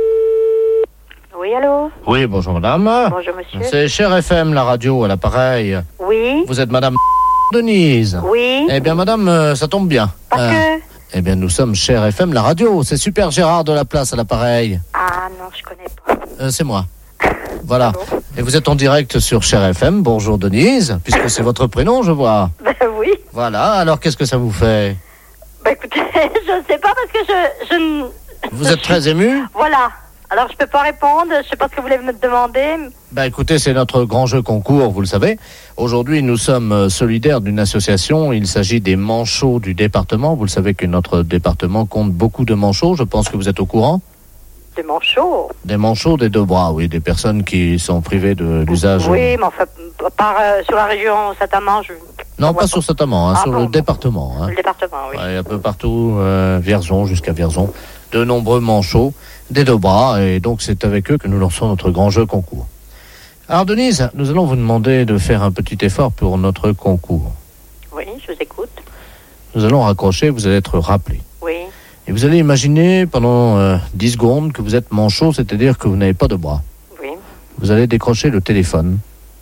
Oui, allô? Oui, bonjour madame. Bonjour monsieur. C'est Cher F M, la radio, à l'appareil. Oui. Vous êtes madame Denise? Oui. Eh bien madame, euh, ça tombe bien. Parce Euh, que... Eh bien nous sommes Cher F M, la radio. C'est Super Gérard de la Place à l'appareil. Ah non, je connais pas. Euh, c'est moi. Voilà. Et vous êtes en direct sur Cher F M. Bonjour Denise, puisque c'est votre prénom, je vois. Ben oui. Voilà, alors qu'est-ce que ça vous fait? Ben écoutez, je sais pas parce que je... je ne... Vous êtes très ému? Voilà. Alors je peux pas répondre, je sais pas ce que vous voulez me demander. Bah écoutez, c'est notre grand jeu concours, vous le savez. Aujourd'hui, nous sommes solidaires d'une association. Il s'agit des manchots du département. Vous le savez que notre département compte beaucoup de manchots. Je pense que vous êtes au courant. Des manchots? Des manchots des deux bras, oui. Des personnes qui sont privées de l'usage. Oui, mais enfin, par, euh, sur la région Saint-Amand, je... Non, pas sur Saint-Amand, hein, Ah sur bon, le bon. département. Hein. Le département, oui. Ouais, un peu partout, euh, Vierzon jusqu'à Vierzon. De nombreux manchots des deux bras. Et donc, c'est avec eux que nous lançons notre grand jeu concours. Alors, Denise, nous allons vous demander de faire un petit effort pour notre concours. Oui, je vous écoute. Nous allons raccrocher, vous allez être rappelé. Oui. Et vous allez imaginer pendant euh, dix secondes que vous êtes manchot, c'est-à-dire que vous n'avez pas de bras. Oui. Vous allez décrocher le téléphone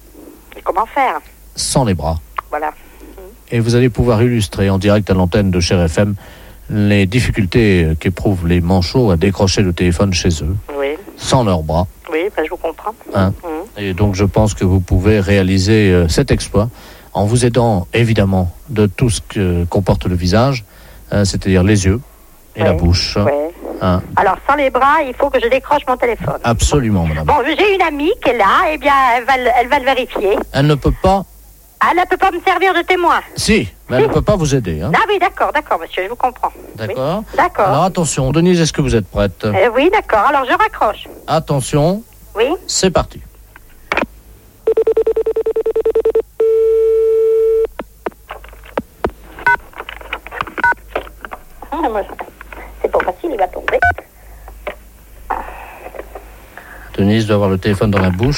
Et comment faire? sans les bras. Voilà. Et vous allez pouvoir illustrer en direct à l'antenne de Cher F M les difficultés euh, qu'éprouvent les manchots à décrocher le téléphone chez eux, Oui. sans leurs bras. Oui, ben je vous comprends. Hein. Mhm. Et donc je pense que vous pouvez réaliser euh, cet exploit en vous aidant évidemment de tout ce que comporte le visage, hein, c'est-à-dire les yeux et la Ouais. bouche. Ouais. Hein. Alors, sans les bras, il faut que je décroche mon téléphone. Absolument, madame. Bon, j'ai une amie qui est là, eh bien, elle va, le- elle va le vérifier. Elle ne peut pas... Elle ne peut pas me servir de témoin. Si, mais elle ne peut pas vous aider. Hein. Ah oui, d'accord, d'accord, monsieur, je vous comprends. D'accord. Oui. D'accord. Alors attention, Denise, est-ce que vous êtes prête? Euh, oui, d'accord, alors je raccroche. Attention, Oui. c'est parti. Ah, moi, c'est pas facile, il va tomber. Denise doit avoir le téléphone dans la bouche.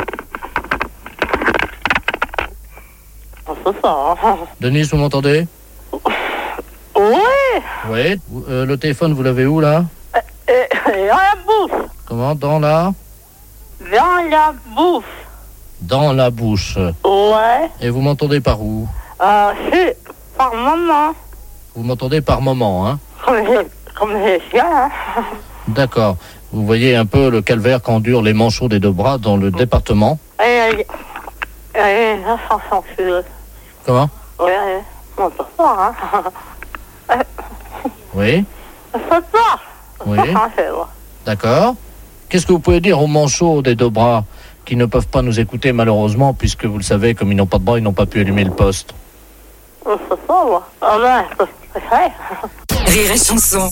Oh, c'est ça. Denise, vous m'entendez? Ouais. Oui. Euh, le téléphone, vous l'avez où, là? Dans la bouche. Comment? Dans la... Dans la bouche. Dans la bouche. Ouais. Et vous m'entendez par où? Euh, c'est par moment. Vous m'entendez par moment, hein? Comme j'ai, comme j'ai chien, hein. D'accord. Vous voyez un peu le calvaire qu'endurent les manchots des deux bras dans le département. Et, et, et la chanson, c'est... Comment? Ouais, on peut pas, hein. Oui. Ça peut pas. Oui. C'est vrai. D'accord. Qu'est-ce que vous pouvez dire aux manchots des deux bras qui ne peuvent pas nous écouter malheureusement, puisque vous le savez, comme ils n'ont pas de bras, ils n'ont pas pu allumer le poste? Je sais pas, moi. Ah ben, c'est vrai. Rire et chanson.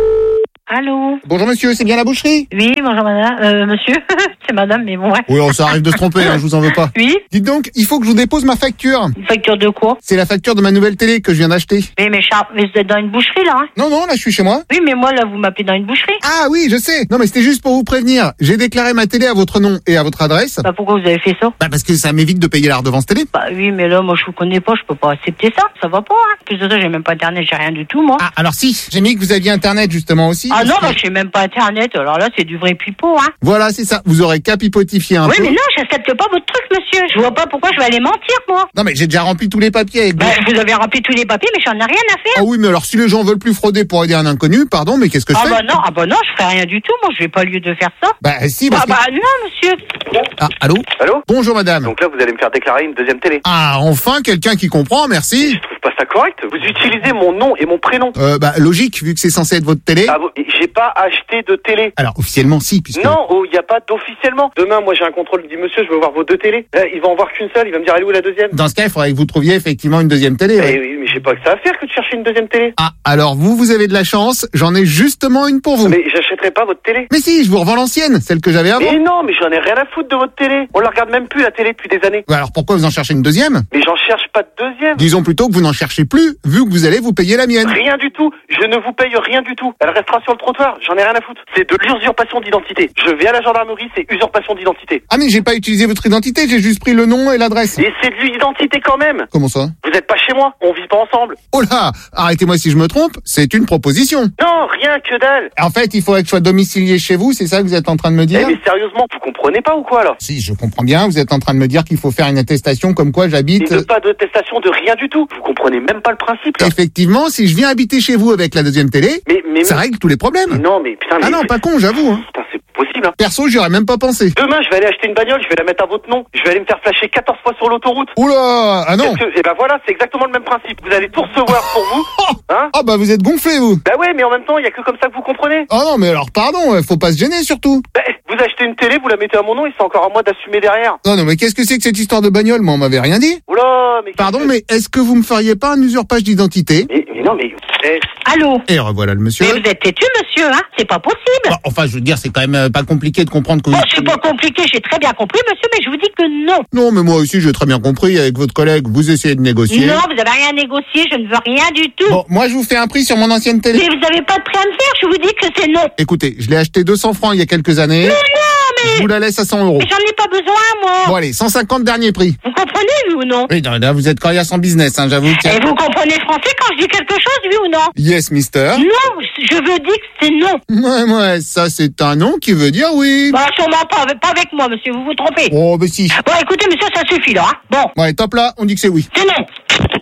Allô? Bonjour monsieur, c'est bien la boucherie? Oui, bonjour madame. Euh, monsieur, c'est madame, mais bon, ouais. Oui, ça arrive de se tromper, hein, je vous en veux pas. Oui? Dites donc, il faut que je vous dépose ma facture. Une facture de quoi? C'est la facture de ma nouvelle télé que je viens d'acheter. Mais, mais, Charles, mais vous êtes dans une boucherie, là, hein? Non, non, là, je suis chez moi. Oui, mais moi, là, vous m'appelez dans une boucherie. Ah oui, je sais. Non, mais c'était juste pour vous prévenir. J'ai déclaré ma télé à votre nom et à votre adresse. Bah, pourquoi vous avez fait ça? Bah, parce que ça m'évite de payer la redevance télé. Bah, oui, mais là, moi, je vous connais pas, je peux pas accepter ça. Ça va pas, hein. Plus de ça, j'ai même pas internet, j'ai rien du tout, moi. Ah, alors si, j'ai mis que vous aviez internet, justement, aussi. Ah non, que... bah, j'ai même pas internet, alors là, c'est du vrai pipeau, hein. Voilà, c'est ça. Vous aurez qu'à pipotifier un oui, peu. Oui, mais non, j'accepte pas votre truc, monsieur. Je vois pas pourquoi je vais aller mentir, moi. Non, mais j'ai déjà rempli tous les papiers avec Bah, vous avez rempli tous les papiers, mais j'en ai rien à faire. Ah oui, mais alors si les gens veulent plus frauder pour aider un inconnu, pardon, mais qu'est-ce que je ah fais? bah non, ah bah non, je ferai rien du tout, moi, je n'ai pas lieu de faire ça. Bah si, parce Ah bah que... non, monsieur. Ah, allô? Allô? Bonjour madame. Donc là, vous allez me faire déclarer une deuxième télé. Ah, enfin, quelqu'un qui comprend, merci. Je trouve pas ça correct. Vous utilisez mon nom et mon prénom. Euh, bah logique, vu que c'est censé être votre télé. Ah, vous- j'ai pas acheté de télé. Alors, officiellement, si, puisque... Non, il n'y a pas d'officiellement. Demain, moi, j'ai un contrôle. Dit monsieur, je veux voir vos deux télés. Là, il va en voir qu'une seule. Il va me dire, elle est où la deuxième? Dans ce cas, il faudrait que vous trouviez effectivement une deuxième télé. Eh ouais. oui, mais j'ai pas que ça à faire que de chercher une deuxième télé. Ah, alors vous, vous avez de la chance, j'en ai justement une pour vous. Mais j'achèterai pas votre télé. Mais si, je vous revends l'ancienne, celle que j'avais avant. Mais non, mais j'en ai rien à foutre de votre télé. On la regarde même plus, la télé, depuis des années. Bah alors pourquoi vous en cherchez une deuxième? Mais j'en cherche pas de deuxième. Disons plutôt que vous n'en cherchez plus, vu que vous allez vous payer la mienne. Rien du tout. Je ne vous paye rien du tout. Elle restera sur le trottoir. J'en ai rien à foutre. C'est de l'usurpation d'identité. Je vais à la gendarmerie, c'est usurpation d'identité. Ah mais j'ai pas utilisé votre identité, j'ai juste pris le nom et l'adresse. Et c'est de l'identité quand même. Comment ça? Vous êtes pas chez moi. On vit pas ensemble. Oh là, arrêtez-moi si je me trompe, c'est une proposition. Non, rien que dalle. En fait, il faudrait que je sois domicilié chez vous, c'est ça que vous êtes en train de me dire? Eh mais sérieusement, vous comprenez pas ou quoi là? Si, je comprends bien, vous êtes en train de me dire qu'il faut faire une attestation comme quoi j'habite... Et de pas d'attestation de rien du tout. Vous comprenez même pas le principe là. Effectivement, si je viens habiter chez vous avec la deuxième télé, Mais, mais, ça règle tous les problèmes. mais non, mais putain, mais Ah non, pas con, j'avoue. Hein. putain, c'est possible. Hein. Perso, j'y aurais même pas pensé. Demain, je vais aller acheter une bagnole, je vais la mettre à votre nom. Je vais aller me faire flasher quatorze fois sur l'autoroute. Oula, ah non. Parce que, et ben voilà, c'est exactement le même principe. Vous allez tout recevoir pour vous. Hein? Ah bah vous êtes gonflé, vous. Bah ouais, mais en même temps, il y a que comme ça que vous comprenez. Ah non, mais alors pardon, faut pas se gêner surtout. Bah, vous achetez une télé, vous la mettez à mon nom et c'est encore à moi d'assumer derrière. Non, non, mais qu'est-ce que c'est que cette histoire de bagnole? Moi, on m'avait rien dit. Oula, mais... Pardon, mais est-ce que vous me feriez pas un usurpage d'identité? Mais, mais non, mais... eh, Allô? Et revoilà le monsieur. Mais vous êtes têtu, monsieur, hein? C'est pas possible. Bah, enfin, je veux dire, c'est quand même euh, pas compliqué de comprendre que vous... Bon, c'est pas compliqué, j'ai très bien compris, monsieur, mais je vous dis que non. Non, mais moi aussi, j'ai très bien compris. Avec votre collègue, vous essayez de négocier. Non, vous avez rien négocié, je ne veux rien du tout. Bon, moi, je vous fais un prix sur mon ancienne télé. Mais vous avez pas de prix à me faire, je vous dis que c'est non. Écoutez, je l'ai acheté deux cents francs il y a quelques années. Mais non, mais... Je vous la laisse à cent euros. Mais j'en ai pas besoin, moi. Bon, allez, cent cinquante dernier prix. Vous comprenez, oui ou non? Oui, non, là, vous êtes coriace en business, hein, j'avoue. que- Et vous comprenez français quand je dis quelque chose, oui ou non? Yes, mister. Non, je veux dire que c'est non. Ouais, ouais, ça, c'est un nom qui veut dire oui. Bah, sûrement pas avec, pas avec moi, monsieur, vous vous trompez. Oh, bah si. Bon, écoutez, monsieur, ça suffit, là, hein. Bon. Ouais, top là, on dit que c'est oui. C'est non.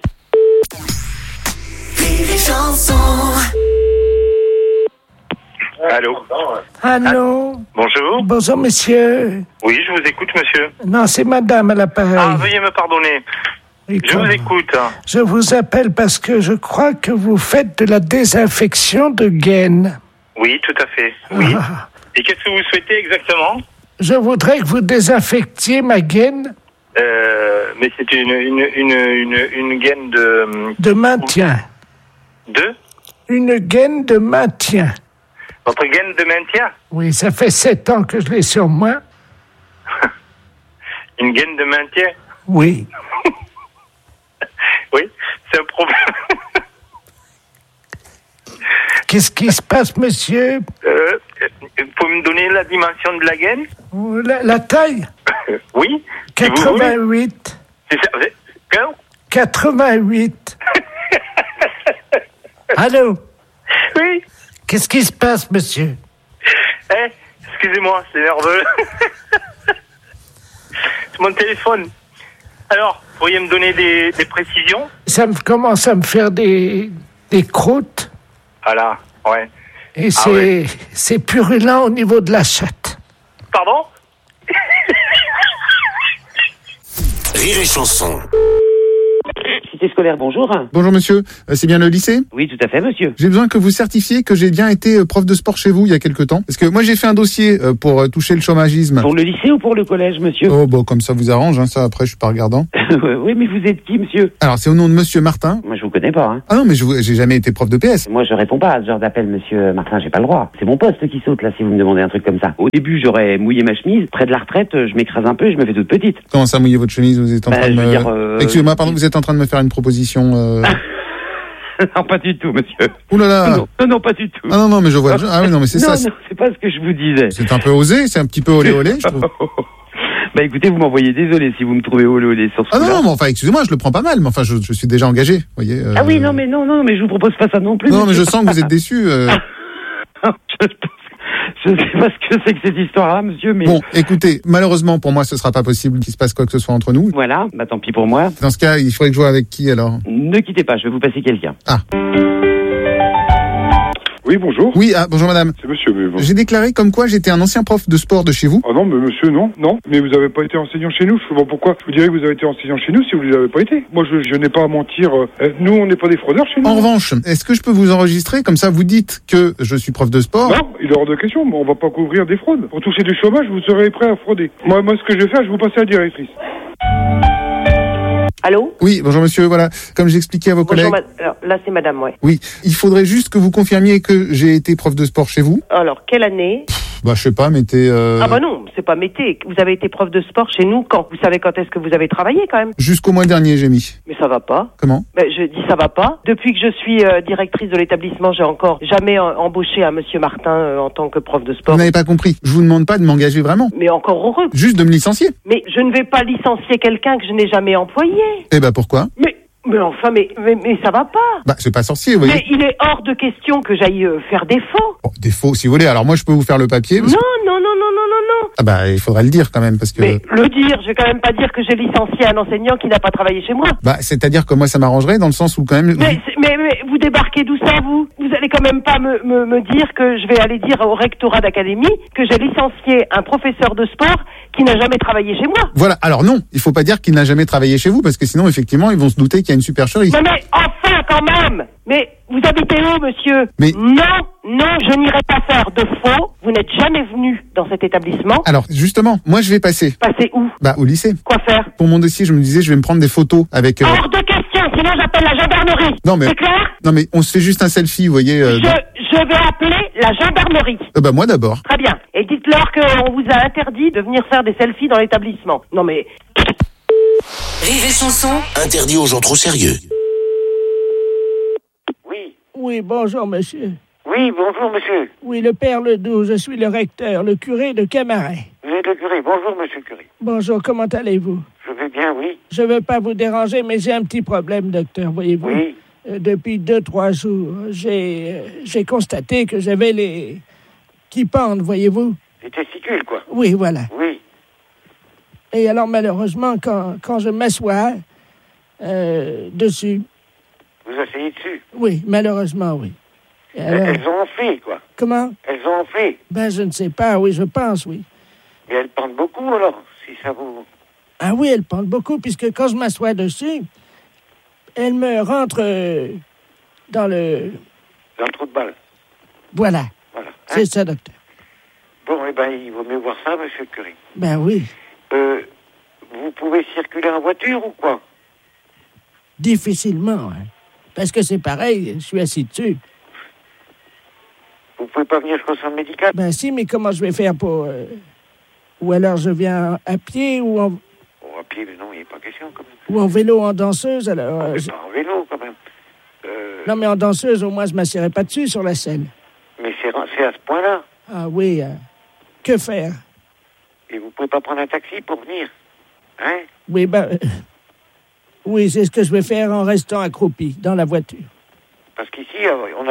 Rire et chanson. Allô? Allô? Bonjour. Bonjour, monsieur. Oui, je vous écoute, monsieur. Non, c'est madame à l'appareil. Ah, veuillez me pardonner. Et Je comme- vous écoute. Je vous appelle parce que je crois que vous faites de la désinfection de gaines. Oui, tout à fait. Oui. Ah. Et qu'est-ce que vous souhaitez exactement? Je voudrais que vous désinfectiez ma gaine euh, Mais c'est une, une, une, une, une gaine de... de maintien. De Une gaine de maintien. Votre gaine de maintien? Oui, ça fait sept ans que je l'ai sur moi. Une gaine de maintien? Oui. Oui, c'est un problème. Qu'est-ce qui se passe, monsieur? Euh, vous pouvez me donner la dimension de la gaine? La, la taille? Oui. si vous voulez. quatre-vingt-huit. C'est ça. vous êtes- Hein? quatre-vingt-huit. Allô? Oui. Qu'est-ce qui se passe, monsieur? Eh, excusez-moi, c'est nerveux. C'est mon téléphone. Alors, pourriez me donner des, des précisions? Ça me commence à me faire des, des croûtes. Ah là, ouais. Et ah c'est, ouais. c'est purulent au niveau de la chatte. Pardon? Rire et chanson. Cité scolaire, bonjour. Bonjour monsieur, Euh, c'est bien le lycée? Oui, tout à fait, monsieur. J'ai besoin que vous certifiez que j'ai bien été euh, prof de sport chez vous il y a quelque temps. Parce que moi j'ai fait un dossier euh, pour euh, toucher le chômagisme. Pour le lycée ou pour le collège, monsieur? Oh bon, comme ça vous arrange, hein, ça après je suis pas regardant. Oui, mais vous êtes qui, monsieur? Alors c'est au nom de monsieur Martin. Moi, je vous connais pas, hein. Ah non, mais je vous- j'ai jamais été prof de P S. Moi, je réponds pas à ce genre d'appel, monsieur Martin, j'ai pas le droit. C'est mon poste qui saute, là, si vous me demandez un truc comme ça. Au début, j'aurais mouillé ma chemise. Près de la retraite, je m'écrase un peu et je me fais toute petite. Comment ça mouiller votre chemise? Vous êtes en Bah, train de je veux me... dire, euh, Excusez-moi, pardon, vous êtes en train de me faire une proposition... Euh... Non, pas du tout, monsieur. Ouh là là. Non, non, non, pas du tout. Ah non, non, mais je vois... Ah oui, non, mais c'est non, ça. Non, c'est pas ce que je vous disais. C'est un peu osé, c'est un petit peu olé olé, je trouve. Bah écoutez, vous m'envoyez désolé si vous me trouvez olé olé sur ce Ah non, coup-là. non, mais enfin, excusez-moi, je le prends pas mal, mais enfin, je, je suis déjà engagé, vous voyez. euh. Ah oui, non, mais non, non, mais je vous propose pas ça non plus. Non, mais monsieur. je sens que vous êtes déçu. euh. je, je sais pas ce que c'est que cette histoire-là, monsieur, mais... Bon, écoutez, malheureusement pour moi, ce sera pas possible qu'il se passe quoi que ce soit entre nous. Voilà, bah tant pis pour moi. Dans ce cas, il faudrait que je joue avec qui alors? Ne quittez pas, je vais vous passer quelqu'un. Ah. Oui, bonjour. Oui, ah, bonjour madame. C'est monsieur, mais bon. J'ai déclaré comme quoi j'étais un ancien prof de sport de chez vous. Ah non, mais monsieur, non, non. Mais vous n'avez pas été enseignant chez nous. Je sais pas pourquoi. Je vous dirais que vous avez été enseignant chez nous si vous ne l'avez pas été. Moi, je, je n'ai pas à mentir. Euh, nous, on n'est pas des fraudeurs chez nous. En revanche, est-ce que je peux vous enregistrer? Comme ça, vous dites que je suis prof de sport. Non, il est hors de question. Mais on va pas couvrir des fraudes. Pour toucher du chômage, vous serez prêt à frauder. Moi, moi, ce que je vais faire, je vais vous passer à la directrice. Allô? Oui, bonjour monsieur, voilà. Comme j'expliquais à vos Bonjour, collègues. ma- alors, là, c'est madame, ouais. Oui, il faudrait juste que vous confirmiez que j'ai été prof de sport chez vous. Alors, quelle année? Bah, je sais pas, mettez... Euh... Ah bah non, c'est pas mettez. Vous avez été prof de sport chez nous quand? Vous savez quand est-ce que vous avez travaillé, quand même? Jusqu'au mois dernier, j'ai mis. Mais ça va pas. Comment? Ben, je dis ça va pas. Depuis que je suis euh, directrice de l'établissement, j'ai encore jamais euh, embauché un monsieur Martin euh, en tant que prof de sport. Vous n'avez pas compris. Je vous demande pas de m'engager vraiment. Mais encore heureux. Juste de me licencier. Mais je ne vais pas licencier quelqu'un que je n'ai jamais employé. Eh ben, pourquoi? Mais, mais enfin, mais, mais, mais ça va pas. Bah, c'est pas sorcier, vous voyez. Mais il est hors de question que j'aille euh, faire des faux. Bon, des faux, si vous voulez. Alors, moi, je peux vous faire le papier. Non, parce que- non, non, non, non, non, non. Ah bah, il faudrait le dire quand même, parce que... Mais le dire, je vais quand même pas dire que j'ai licencié un enseignant qui n'a pas travaillé chez moi. Bah, c'est-à-dire que moi, ça m'arrangerait dans le sens où quand même... Mais, c'est- mais, mais vous débarquez d'où ça, vous? Vous allez quand même pas me, me, me dire que je vais aller dire au rectorat d'académie que j'ai licencié un professeur de sport qui n'a jamais travaillé chez moi. Voilà. Alors non, il faut pas dire qu'il n'a jamais travaillé chez vous, parce que sinon, effectivement, ils vont se douter qu'il y a une supercherie. Non mais enfin quand même. Mais vous habitez où, monsieur? Mais- Non, non, je n'irai pas faire de faux. Vous n'êtes jamais venu dans cet établissement. Alors, justement, moi, je vais passer. Passer où? Bah, au lycée. Quoi faire? Pour mon dossier, je me disais, je vais me prendre des photos avec... euh, Hors de question, sinon j'appelle la gendarmerie. Non, mais... C'est clair? Non, mais on se fait juste un selfie, vous voyez. euh, je, dans- je vais appeler la gendarmerie. Euh, bah, moi d'abord. Très bien. Et dites-leur qu'on vous a interdit de venir faire des selfies dans l'établissement. Non mais... Rire et chanson. Interdit aux gens trop sérieux. Oui, bonjour, monsieur. Oui, bonjour, monsieur. Oui, le père Ledoux, je suis le recteur, le curé de Camaret. Vous êtes le curé. Bonjour, monsieur le curé. Bonjour, comment allez-vous? Je vais bien, oui. Je veux pas vous déranger, mais j'ai un petit problème, docteur, voyez-vous. Oui. Euh, depuis deux, trois jours, j'ai euh, j'ai constaté que j'avais les... qui pendent, voyez-vous. Les testicules, quoi. Oui, voilà. Oui. Et alors, malheureusement, quand, quand je m'assois euh, dessus, Vous asseyez dessus. oui, malheureusement, oui. Et alors- Elles ont enflé, quoi. Comment? Elles ont enflé. Ben, je ne sais pas, oui, je pense, oui. Mais elles pendent beaucoup, alors, si ça vous... Ah oui, elle pendent beaucoup, puisque quand je m'assois dessus, elle me rentre euh, dans le... Dans le trou de balle. Voilà, Voilà. Hein? c'est ça, docteur. Bon, eh ben, il vaut mieux voir ça, monsieur le curé. Ben oui, Euh, vous pouvez circuler en voiture ou quoi? difficilement, hein. Parce que c'est pareil, je suis assis dessus. Vous pouvez pas venir jusqu'au centre médical? Ben si, mais comment je vais faire pour... euh, Ou alors je viens à pied ou en, Bon, à pied, mais non, il n'y a pas question, quand même. ou en vélo, en danseuse, alors... euh, Mais je- pas en vélo, quand même. Euh, Non, mais en danseuse, au moins, je ne m'assierai pas dessus sur la scène. mais c'est c'est à ce point-là. Ah oui, euh, que faire? Et vous pouvez pas prendre un taxi pour venir? Hein? Oui, ben... euh, Oui, c'est ce que je vais faire en restant accroupi dans la voiture. Parce qu'ici, euh, on a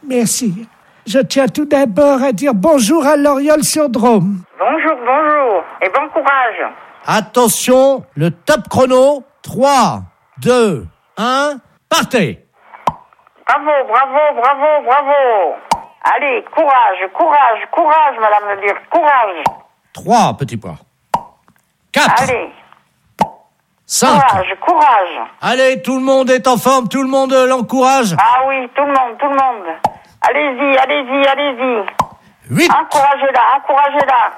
Merci. Je tiens tout d'abord à dire bonjour à l'Oriol-sur-Drôme. Bonjour, bonjour, et bon courage. Attention, le top chrono. trois, deux, un, partez. Bravo, bravo, bravo, bravo. Allez, courage, courage, courage, madame le Duc, courage. trois, petits pois. quatre. Allez. cinq. Courage, courage. Allez, tout le monde est en forme, tout le monde l'encourage. Ah oui, tout le monde, tout le monde. Allez-y, allez-y, allez-y. huit. Encouragez-la, encouragez-la.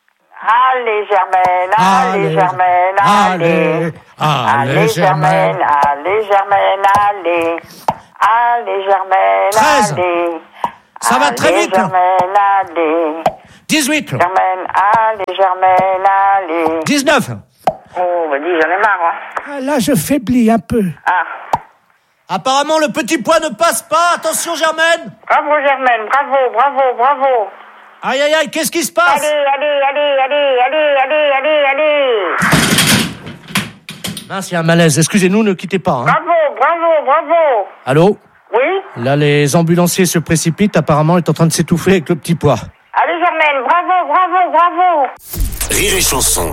Allez, Germaine, allez, Allez, Germaine, allez. allez, Allez, Germaine. Germaine, allez, Germaine, allez. Allez, Germaine, treize. allez. Ça va très Allez, vite, là. Germaine, allez. dix-huit. Germaine, allez, Germaine, allez. dix-neuf. Oh, bah dis, j'en ai marre, hein. Ah, là, je faiblis un peu. Ah. Apparemment, le petit pois ne passe pas. Attention, Germaine. Bravo, Germaine, bravo, bravo, bravo. Aïe, aïe, aïe, qu'est-ce qui se passe? Allez, allez, allez, allez, allez, allez, allez, allez. Mince, il y a un malaise. Excusez-nous, ne quittez pas. Hein. Bravo, bravo, bravo. Allô? Oui? Là, les ambulanciers se précipitent. Apparemment, il est en train de s'étouffer avec le petit pois. Allez, Germaine, bravo, bravo, bravo. Rire et chanson.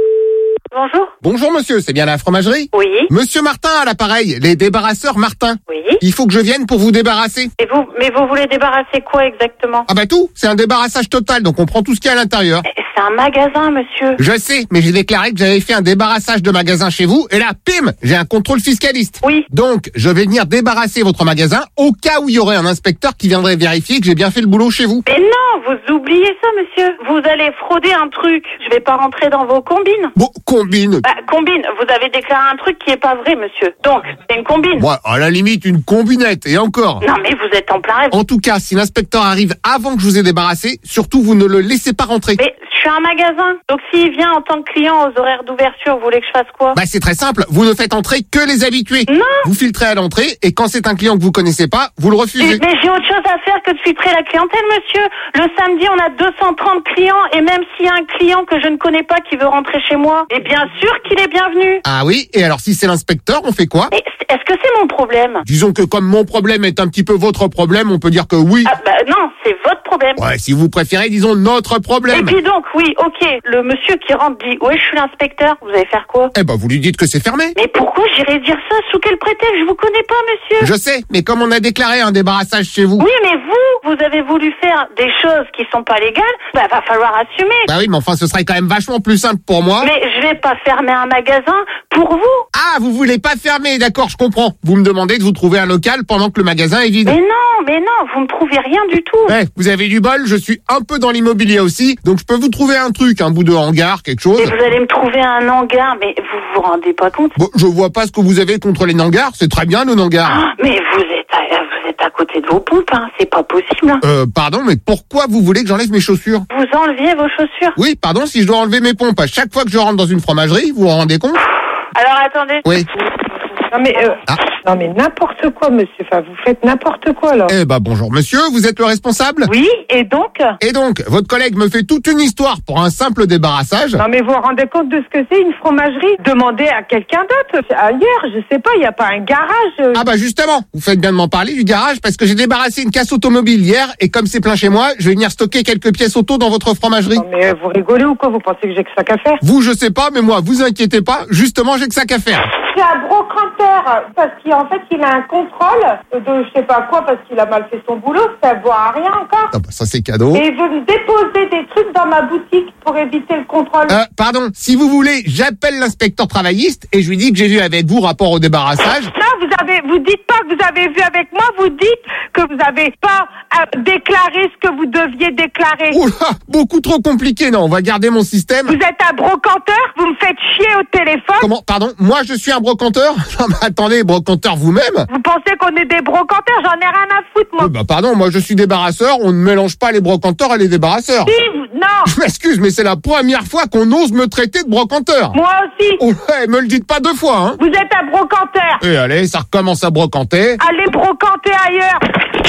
Bonjour. Bonjour monsieur, c'est bien la fromagerie? Oui. Monsieur Martin à l'appareil, les débarrasseurs Martin. Oui. Il faut que je vienne pour vous débarrasser. Et vous, mais vous voulez débarrasser quoi exactement? Ah bah tout, c'est un débarrassage total, donc on prend tout ce qu'il y a à l'intérieur. C'est un magasin, monsieur. Je sais, mais j'ai déclaré que j'avais fait un débarrassage de magasin chez vous, et là, pim, j'ai un contrôle fiscaliste. Oui. Donc, je vais venir débarrasser votre magasin au cas où il y aurait un inspecteur qui viendrait vérifier que j'ai bien fait le boulot chez vous. Mais non, vous oubliez ça, monsieur. Vous allez frauder un truc. Je vais pas rentrer dans vos combines. Bon, combine. Bah, combine. Vous avez déclaré un truc qui est pas vrai, monsieur. Donc, c'est une combine. Ouais, à la limite, une combinette, et encore. Non, mais vous êtes en plein rêve. En tout cas, si l'inspecteur arrive avant que je vous ai débarrassé, surtout vous ne le laissez pas rentrer. Mais je suis un magasin. Donc, s'il vient en tant que client aux horaires d'ouverture, vous voulez que je fasse quoi? Bah c'est très simple, vous ne faites entrer que les habitués. Non. Vous filtrez à l'entrée, et quand c'est un client que vous connaissez pas, vous le refusez. Mais, mais j'ai autre chose à faire que de filtrer la clientèle, monsieur. Le samedi, on a deux cent trente clients, et même s'il y a un client que je ne connais pas qui veut rentrer chez moi, et bien sûr qu'il est bienvenu. Ah oui, et alors si c'est l'inspecteur, on fait quoi? Mais est-ce que c'est mon problème? Disons que comme mon problème est un petit peu votre problème, on peut dire que oui. Ah bah non, c'est votre problème. Ouais, si vous préférez, disons notre problème. Et puis donc, oui, ok, le monsieur qui rentre dit « Ouais, je suis l'inspecteur, vous allez faire quoi ?» Eh ben, vous lui dites que c'est fermé. Mais pourquoi j'irais dire ça? Sous quel prétexte? Je vous connais pas, monsieur. Je sais, mais comme on a déclaré un débarrassage chez vous... Oui, mais vous, vous avez voulu faire des choses qui sont pas légales, bah va falloir assumer. Bah oui, mais enfin, ce serait quand même vachement plus simple pour moi. Mais je vais pas fermer un magasin pour vous. Ah, vous voulez pas fermer, d'accord, je comprends. Vous me demandez de vous trouver un local pendant que le magasin est vide. Mais non, mais non, vous me trouvez rien du tout. Ouais, vous avez du bol, je suis un peu dans l'immobilier aussi, donc je peux vous trouver un truc, un bout de hangar, quelque chose. Et vous allez me trouver un hangar, mais vous vous rendez pas compte? Bon, je vois pas ce que vous avez contre les hangars, c'est très bien nos hangars. Ah, mais vous êtes à, vous êtes à côté de vos pompes, hein, c'est pas possible. Hein. Euh, pardon, mais pourquoi vous voulez que j'enlève mes chaussures? Vous enleviez vos chaussures? Oui, pardon, si je dois enlever mes pompes à chaque fois que je rentre dans une fromagerie, vous vous rendez compte? Alors attendez. Oui. Non mais, euh, Ah. non mais n'importe quoi, monsieur. Enfin, vous faites n'importe quoi là. Eh ben bonjour monsieur, vous êtes le responsable? Oui, et donc? Et donc, votre collègue me fait toute une histoire pour un simple débarrassage. Non mais vous vous rendez compte de ce que c'est une fromagerie? Demandez à quelqu'un d'autre. Ailleurs, je sais pas, il y a pas un garage. euh. Ah bah justement, vous faites bien de m'en parler du garage parce que j'ai débarrassé une casse automobile hier et comme c'est plein chez moi, je vais venir stocker quelques pièces auto dans votre fromagerie. Non mais euh, vous rigolez ou quoi? Vous pensez que j'ai que ça qu'à faire? Vous, je sais pas, mais moi, vous inquiétez pas, justement, j'ai que ça qu'à faire. C'est un brocanteur parce qu'en fait il a un contrôle de je sais pas quoi parce qu'il a mal fait son boulot, ça ne voit à rien encore. Ah bah ça c'est cadeau. Et il veut me déposer des trucs dans ma boutique pour éviter le contrôle. Euh, pardon, si vous voulez, j'appelle l'inspecteur travailliste et je lui dis que j'ai vu avec vous rapport au débarrassage. Non, vous avez, vous dites pas que vous avez vu avec moi, vous dites que vous avez pas euh, déclaré ce que vous deviez déclarer. Oula, beaucoup trop compliqué, non, on va garder mon système. Vous êtes un brocanteur, vous me faites chier au téléphone. Comment, pardon, moi je suis un brocanteur? Non mais attendez, brocanteur vous-même? Vous pensez qu'on est des brocanteurs? J'en ai rien à foutre, moi. Euh, bah pardon, moi je suis débarrasseur, on ne mélange pas les brocanteurs et les débarrasseurs. Si, vous- non. Je m'excuse, mais c'est la première fois qu'on ose me traiter de brocanteur. Moi aussi. Oh ouais, me le dites pas deux fois, hein. Vous êtes un brocanteur. Et allez, ça recommence à brocanter. Allez brocanter ailleurs.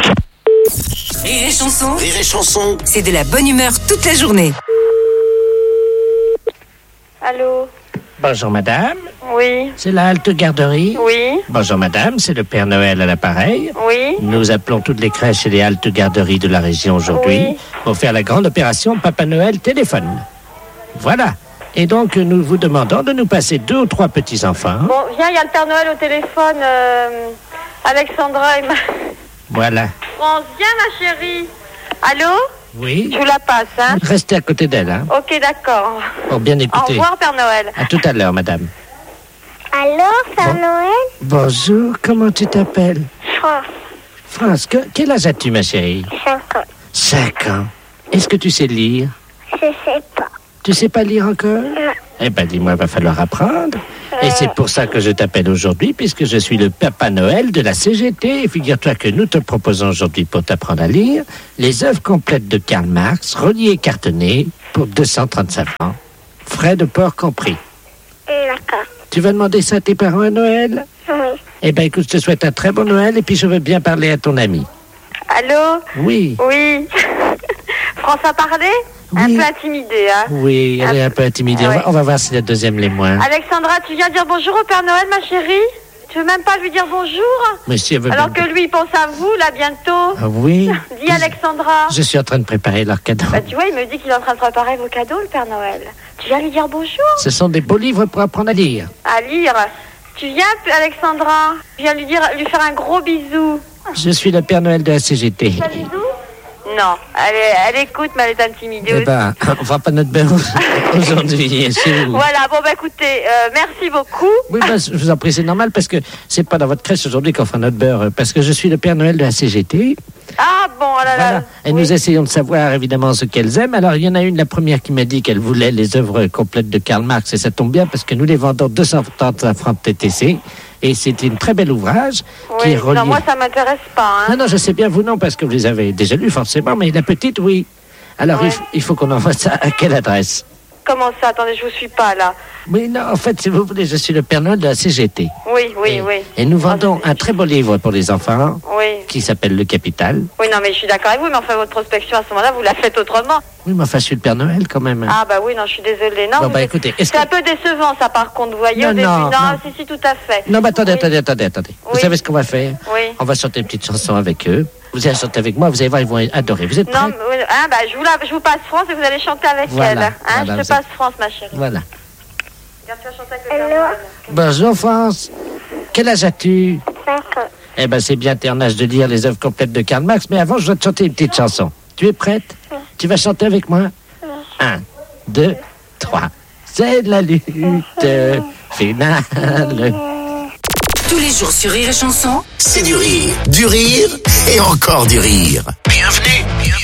Rire et chanson, Rire et chanson. c'est de la bonne humeur toute la journée. Allô? Bonjour madame. Oui. C'est la halte garderie. Oui. Bonjour madame, c'est le Père Noël à l'appareil. Oui. Nous appelons toutes les crèches et les haltes garderies de la région aujourd'hui Oui. pour faire la grande opération Papa Noël téléphone. Voilà. Et donc nous vous demandons de nous passer deux ou trois petits-enfants. Bon, viens, il y a le Père Noël au téléphone. euh, Alexandra et ma... Voilà. France, viens ma chérie. Allô? Oui. Je vous la passe, hein? Restez à côté d'elle, hein, Ok, d'accord. pour bien Au écouter. revoir, Père Noël. À tout à l'heure, madame. Allô, Père Noël? Bonjour, comment tu t'appelles? France, France, que- quel âge as-tu, ma chérie? cinq ans. Cinq ans. Est-ce que tu sais lire? Je sais pas. Tu sais pas lire encore? Non. Eh ben, dis-moi, va falloir apprendre. Et c'est pour ça que je t'appelle aujourd'hui, puisque je suis le Papa Noël de la C G T. Et figure-toi que nous te proposons aujourd'hui, pour t'apprendre à lire, les œuvres complètes de Karl Marx, reliées et cartonnées, pour deux cent trente-cinq francs. Frais de port compris. D'accord. Tu vas demander ça à tes parents à Noël? Oui. Eh ben, écoute, je te souhaite un très bon Noël, et puis je veux bien parler à ton ami. Allô? Oui. Oui. France a parlé? Un peu intimidée, hein? Oui, elle est un peu intimidée. On va, on va voir si la deuxième l'est moins. Alexandra, tu viens dire bonjour au Père Noël, ma chérie? Tu veux même pas lui dire bonjour? Mais si elle veut Alors bien- que lui, il pense à vous, là, bientôt. Ah oui? Dis Alexandra. Je suis en train de préparer leur cadeau. Bah, tu vois, il me dit qu'il est en train de préparer vos cadeaux, le Père Noël. Tu viens lui dire bonjour? Ce sont des beaux livres pour apprendre à lire. À lire. Tu viens, Alexandra? Tu viens lui dire, lui faire un gros bisou. Je suis le Père Noël de la C G T. Un bisou? Non, elle, est- elle écoute, mais elle est intimidée Eh aussi. ben, on fera pas notre beurre aujourd'hui chez vous. Voilà, bon, bah écoutez, euh, merci beaucoup. Oui, ben, je vous en prie, c'est normal parce que c'est pas dans votre crèche aujourd'hui qu'on fera notre beurre, euh, parce que je suis le Père Noël de la C G T. Ah, bon, oh là là. Voilà. Et nous essayons de savoir évidemment ce qu'elles aiment. Alors, il y en a une, la première, qui m'a dit qu'elle voulait les œuvres complètes de Karl Marx, et ça tombe bien parce que nous les vendons deux cent trente francs T T C. Et c'est un très bel ouvrage qui Oui, est relié. non, moi, ça m'intéresse pas, hein. Non, non, je sais bien, vous non, parce que vous les avez déjà lus forcément, mais la petite, oui. Alors, il, f- il faut qu'on envoie ça à quelle adresse? Comment ça? Attendez, je vous suis pas, là. Oui, non, en fait, si vous voulez, je suis le Père Noël de la C G T. Oui, oui, oui. Et nous vendons un très beau livre pour les enfants Oui. qui s'appelle Le Capital. Oui, non, mais je suis d'accord avec vous, mais enfin, votre prospection, à ce moment-là, vous la faites autrement. Oui, mais enfin, je suis le Père Noël quand même. Ah, bah oui, non, je suis désolée. Non, Bon, vous bah, êtes- écoutez, est-ce c'est un peu décevant, ça, par contre, vous voyez, Non, au début. non, non. si, si, tout à fait. Non, mais attendez, attendez, attendez, attendez. Vous Oui. savez ce qu'on va faire? Oui. On va chanter une petite chanson avec eux. Vous allez chanter avec moi, vous allez voir, ils vont adorer. Vous êtes prêts? Non, mais, oui, hein, bah, je vous, la, je vous passe France et vous allez chanter avec Voilà, elle. Hein, voilà, je vous te passe êtes- France, ma chérie. Voilà. Regarde, tu vas chanter avec le Père Noël. Bonjour, France. Quel âge as-tu? Cinq ans. Eh ben, c'est bien, t'es en âge de lire les œuvres complètes de Karl Marx, mais avant, je dois te chanter une petite chanson. Tu es prête? Tu vas chanter avec moi? Un, deux, trois. C'est la lutte finale. Tous les jours sur Rire et Chanson. C'est du rire, du rire et encore du rire. Bienvenue.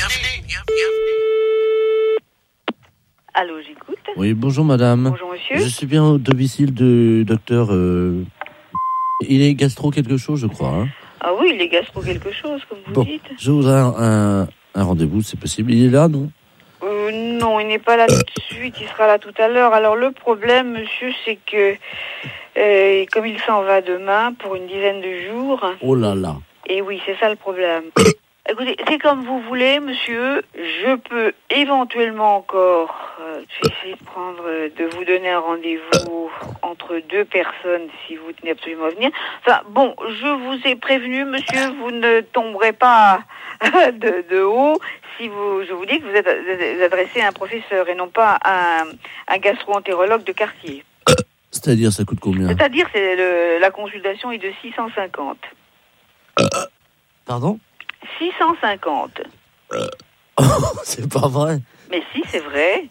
Allô, j'écoute. Oui, bonjour madame. Bonjour, monsieur. Je suis bien au domicile de docteur... euh, Il est gastro quelque chose, je crois. Hein. Ah oui, il est gastro quelque chose, comme vous Bon, dites. je voudrais un, un, un rendez-vous, c'est possible. Il est là, non? Euh, non, il n'est pas là tout de suite, il sera là tout à l'heure. Alors le problème, monsieur, c'est que euh, comme il s'en va demain pour une dizaine de jours, Oh là là. et oui, c'est ça le problème. Écoutez, c'est comme vous voulez, monsieur. Je peux éventuellement encore euh, essayer de prendre, euh, de vous donner un rendez-vous entre deux personnes si vous tenez absolument à venir. Enfin, bon, je vous ai prévenu, monsieur, vous ne tomberez pas de, de haut si vous, je vous dis que vous êtes vous adressé à un professeur et non pas à un, un gastro-entérologue de quartier. C'est-à-dire, ça coûte combien? C'est-à-dire, c'est le, la consultation est de six cent cinquante. Pardon? six cent cinquante. C'est pas vrai. Mais si, c'est vrai.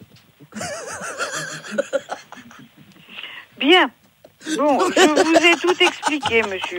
Bien. Bon, je vous ai tout expliqué, monsieur.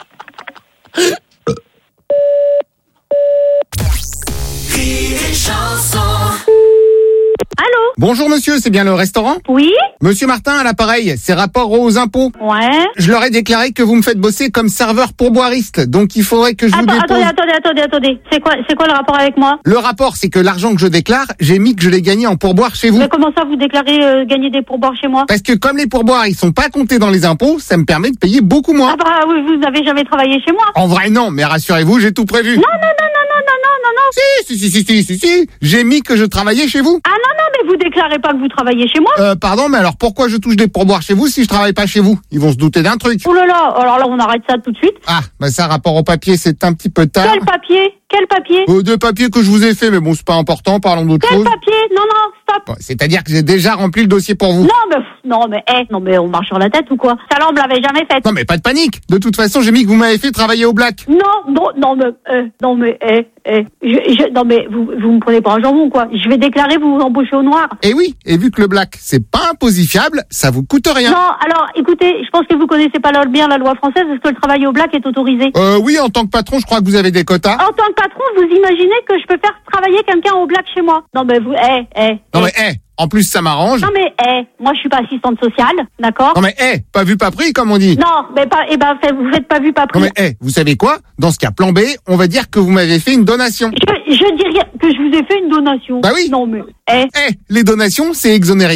Allô? Bonjour monsieur, c'est bien le restaurant? Oui. Monsieur Martin à l'appareil, c'est rapport aux impôts. Ouais. Je leur ai déclaré que vous me faites bosser comme serveur pourboiriste, donc il faudrait que je vous Attends, dépose... attendez, attendez, attendez, attendez. C'est quoi, c'est quoi le rapport avec moi? Le rapport, c'est que l'argent que je déclare, j'ai mis que je l'ai gagné en pourboire chez vous. Mais comment ça, vous déclarez euh, gagner des pourboires chez moi? Parce que comme les pourboires, ils sont pas comptés dans les impôts, ça me permet de payer beaucoup moins. Ah bah oui, vous n'avez jamais travaillé chez moi. En vrai, non, mais rassurez-vous, j'ai tout prévu. Non, non, non, non, non, non, non, Si, si, si, si, si, si, si. J'ai mis que je travaillais chez vous. Ah non, non, mais vous déclarez pas que vous travaillez chez moi. Euh, pardon, mais alors pourquoi je touche des pourboires chez vous si je travaille pas chez vous? Ils vont se douter d'un truc. Oh là là, alors là, on arrête ça tout de suite. Ah, bah ça, rapport au papier, c'est un petit peu tard. Quel papier? Quel papier? Euh, deux papiers que je vous ai fait, mais bon, c'est pas important, parlons d'autre Quel chose. papier? Non, non, stop. Bon, c'est-à-dire que j'ai déjà rempli le dossier pour vous. Non, mais, pff, non, mais, eh, non, mais on marche sur la tête ou quoi? Ça, là, on me l'avait jamais fait. Non, mais pas de panique. De toute façon, j'ai mis que vous m'avez fait travailler au black. Non, non, non, mais, eh, non, mais, eh, eh, je, je, non, mais, vous, vous me prenez pour un jambon, quoi. Je vais déclarer, vous vous embauchez au noir. Et oui, et vu que le black, c'est pas imposifiable, ça vous coûte rien. Non, alors, écoutez, je pense que vous connaissez pas bien la loi française, parce que le travail au black est autorisé. Euh, oui, en tant que patron, je crois que vous avez des quotas. En tant que patron, vous imaginez que je peux faire travailler quelqu'un au black chez moi? Non, mais vous, eh, eh. Non, mais, eh, en plus, ça m'arrange. Non, mais, eh, moi, je suis pas assistante sociale, d'accord? Non, mais, eh, pas vu, pas pris, comme on dit. Non, mais pas, eh ben, fait- vous faites pas vu, pas pris. Non, mais, eh, vous savez quoi? Dans ce cas, plan B, on va dire que vous m'avez fait une donation. Je, je dirais que je vous ai fait une donation. Bah oui. Non, mais, eh. Eh, les donations, c'est exonéré.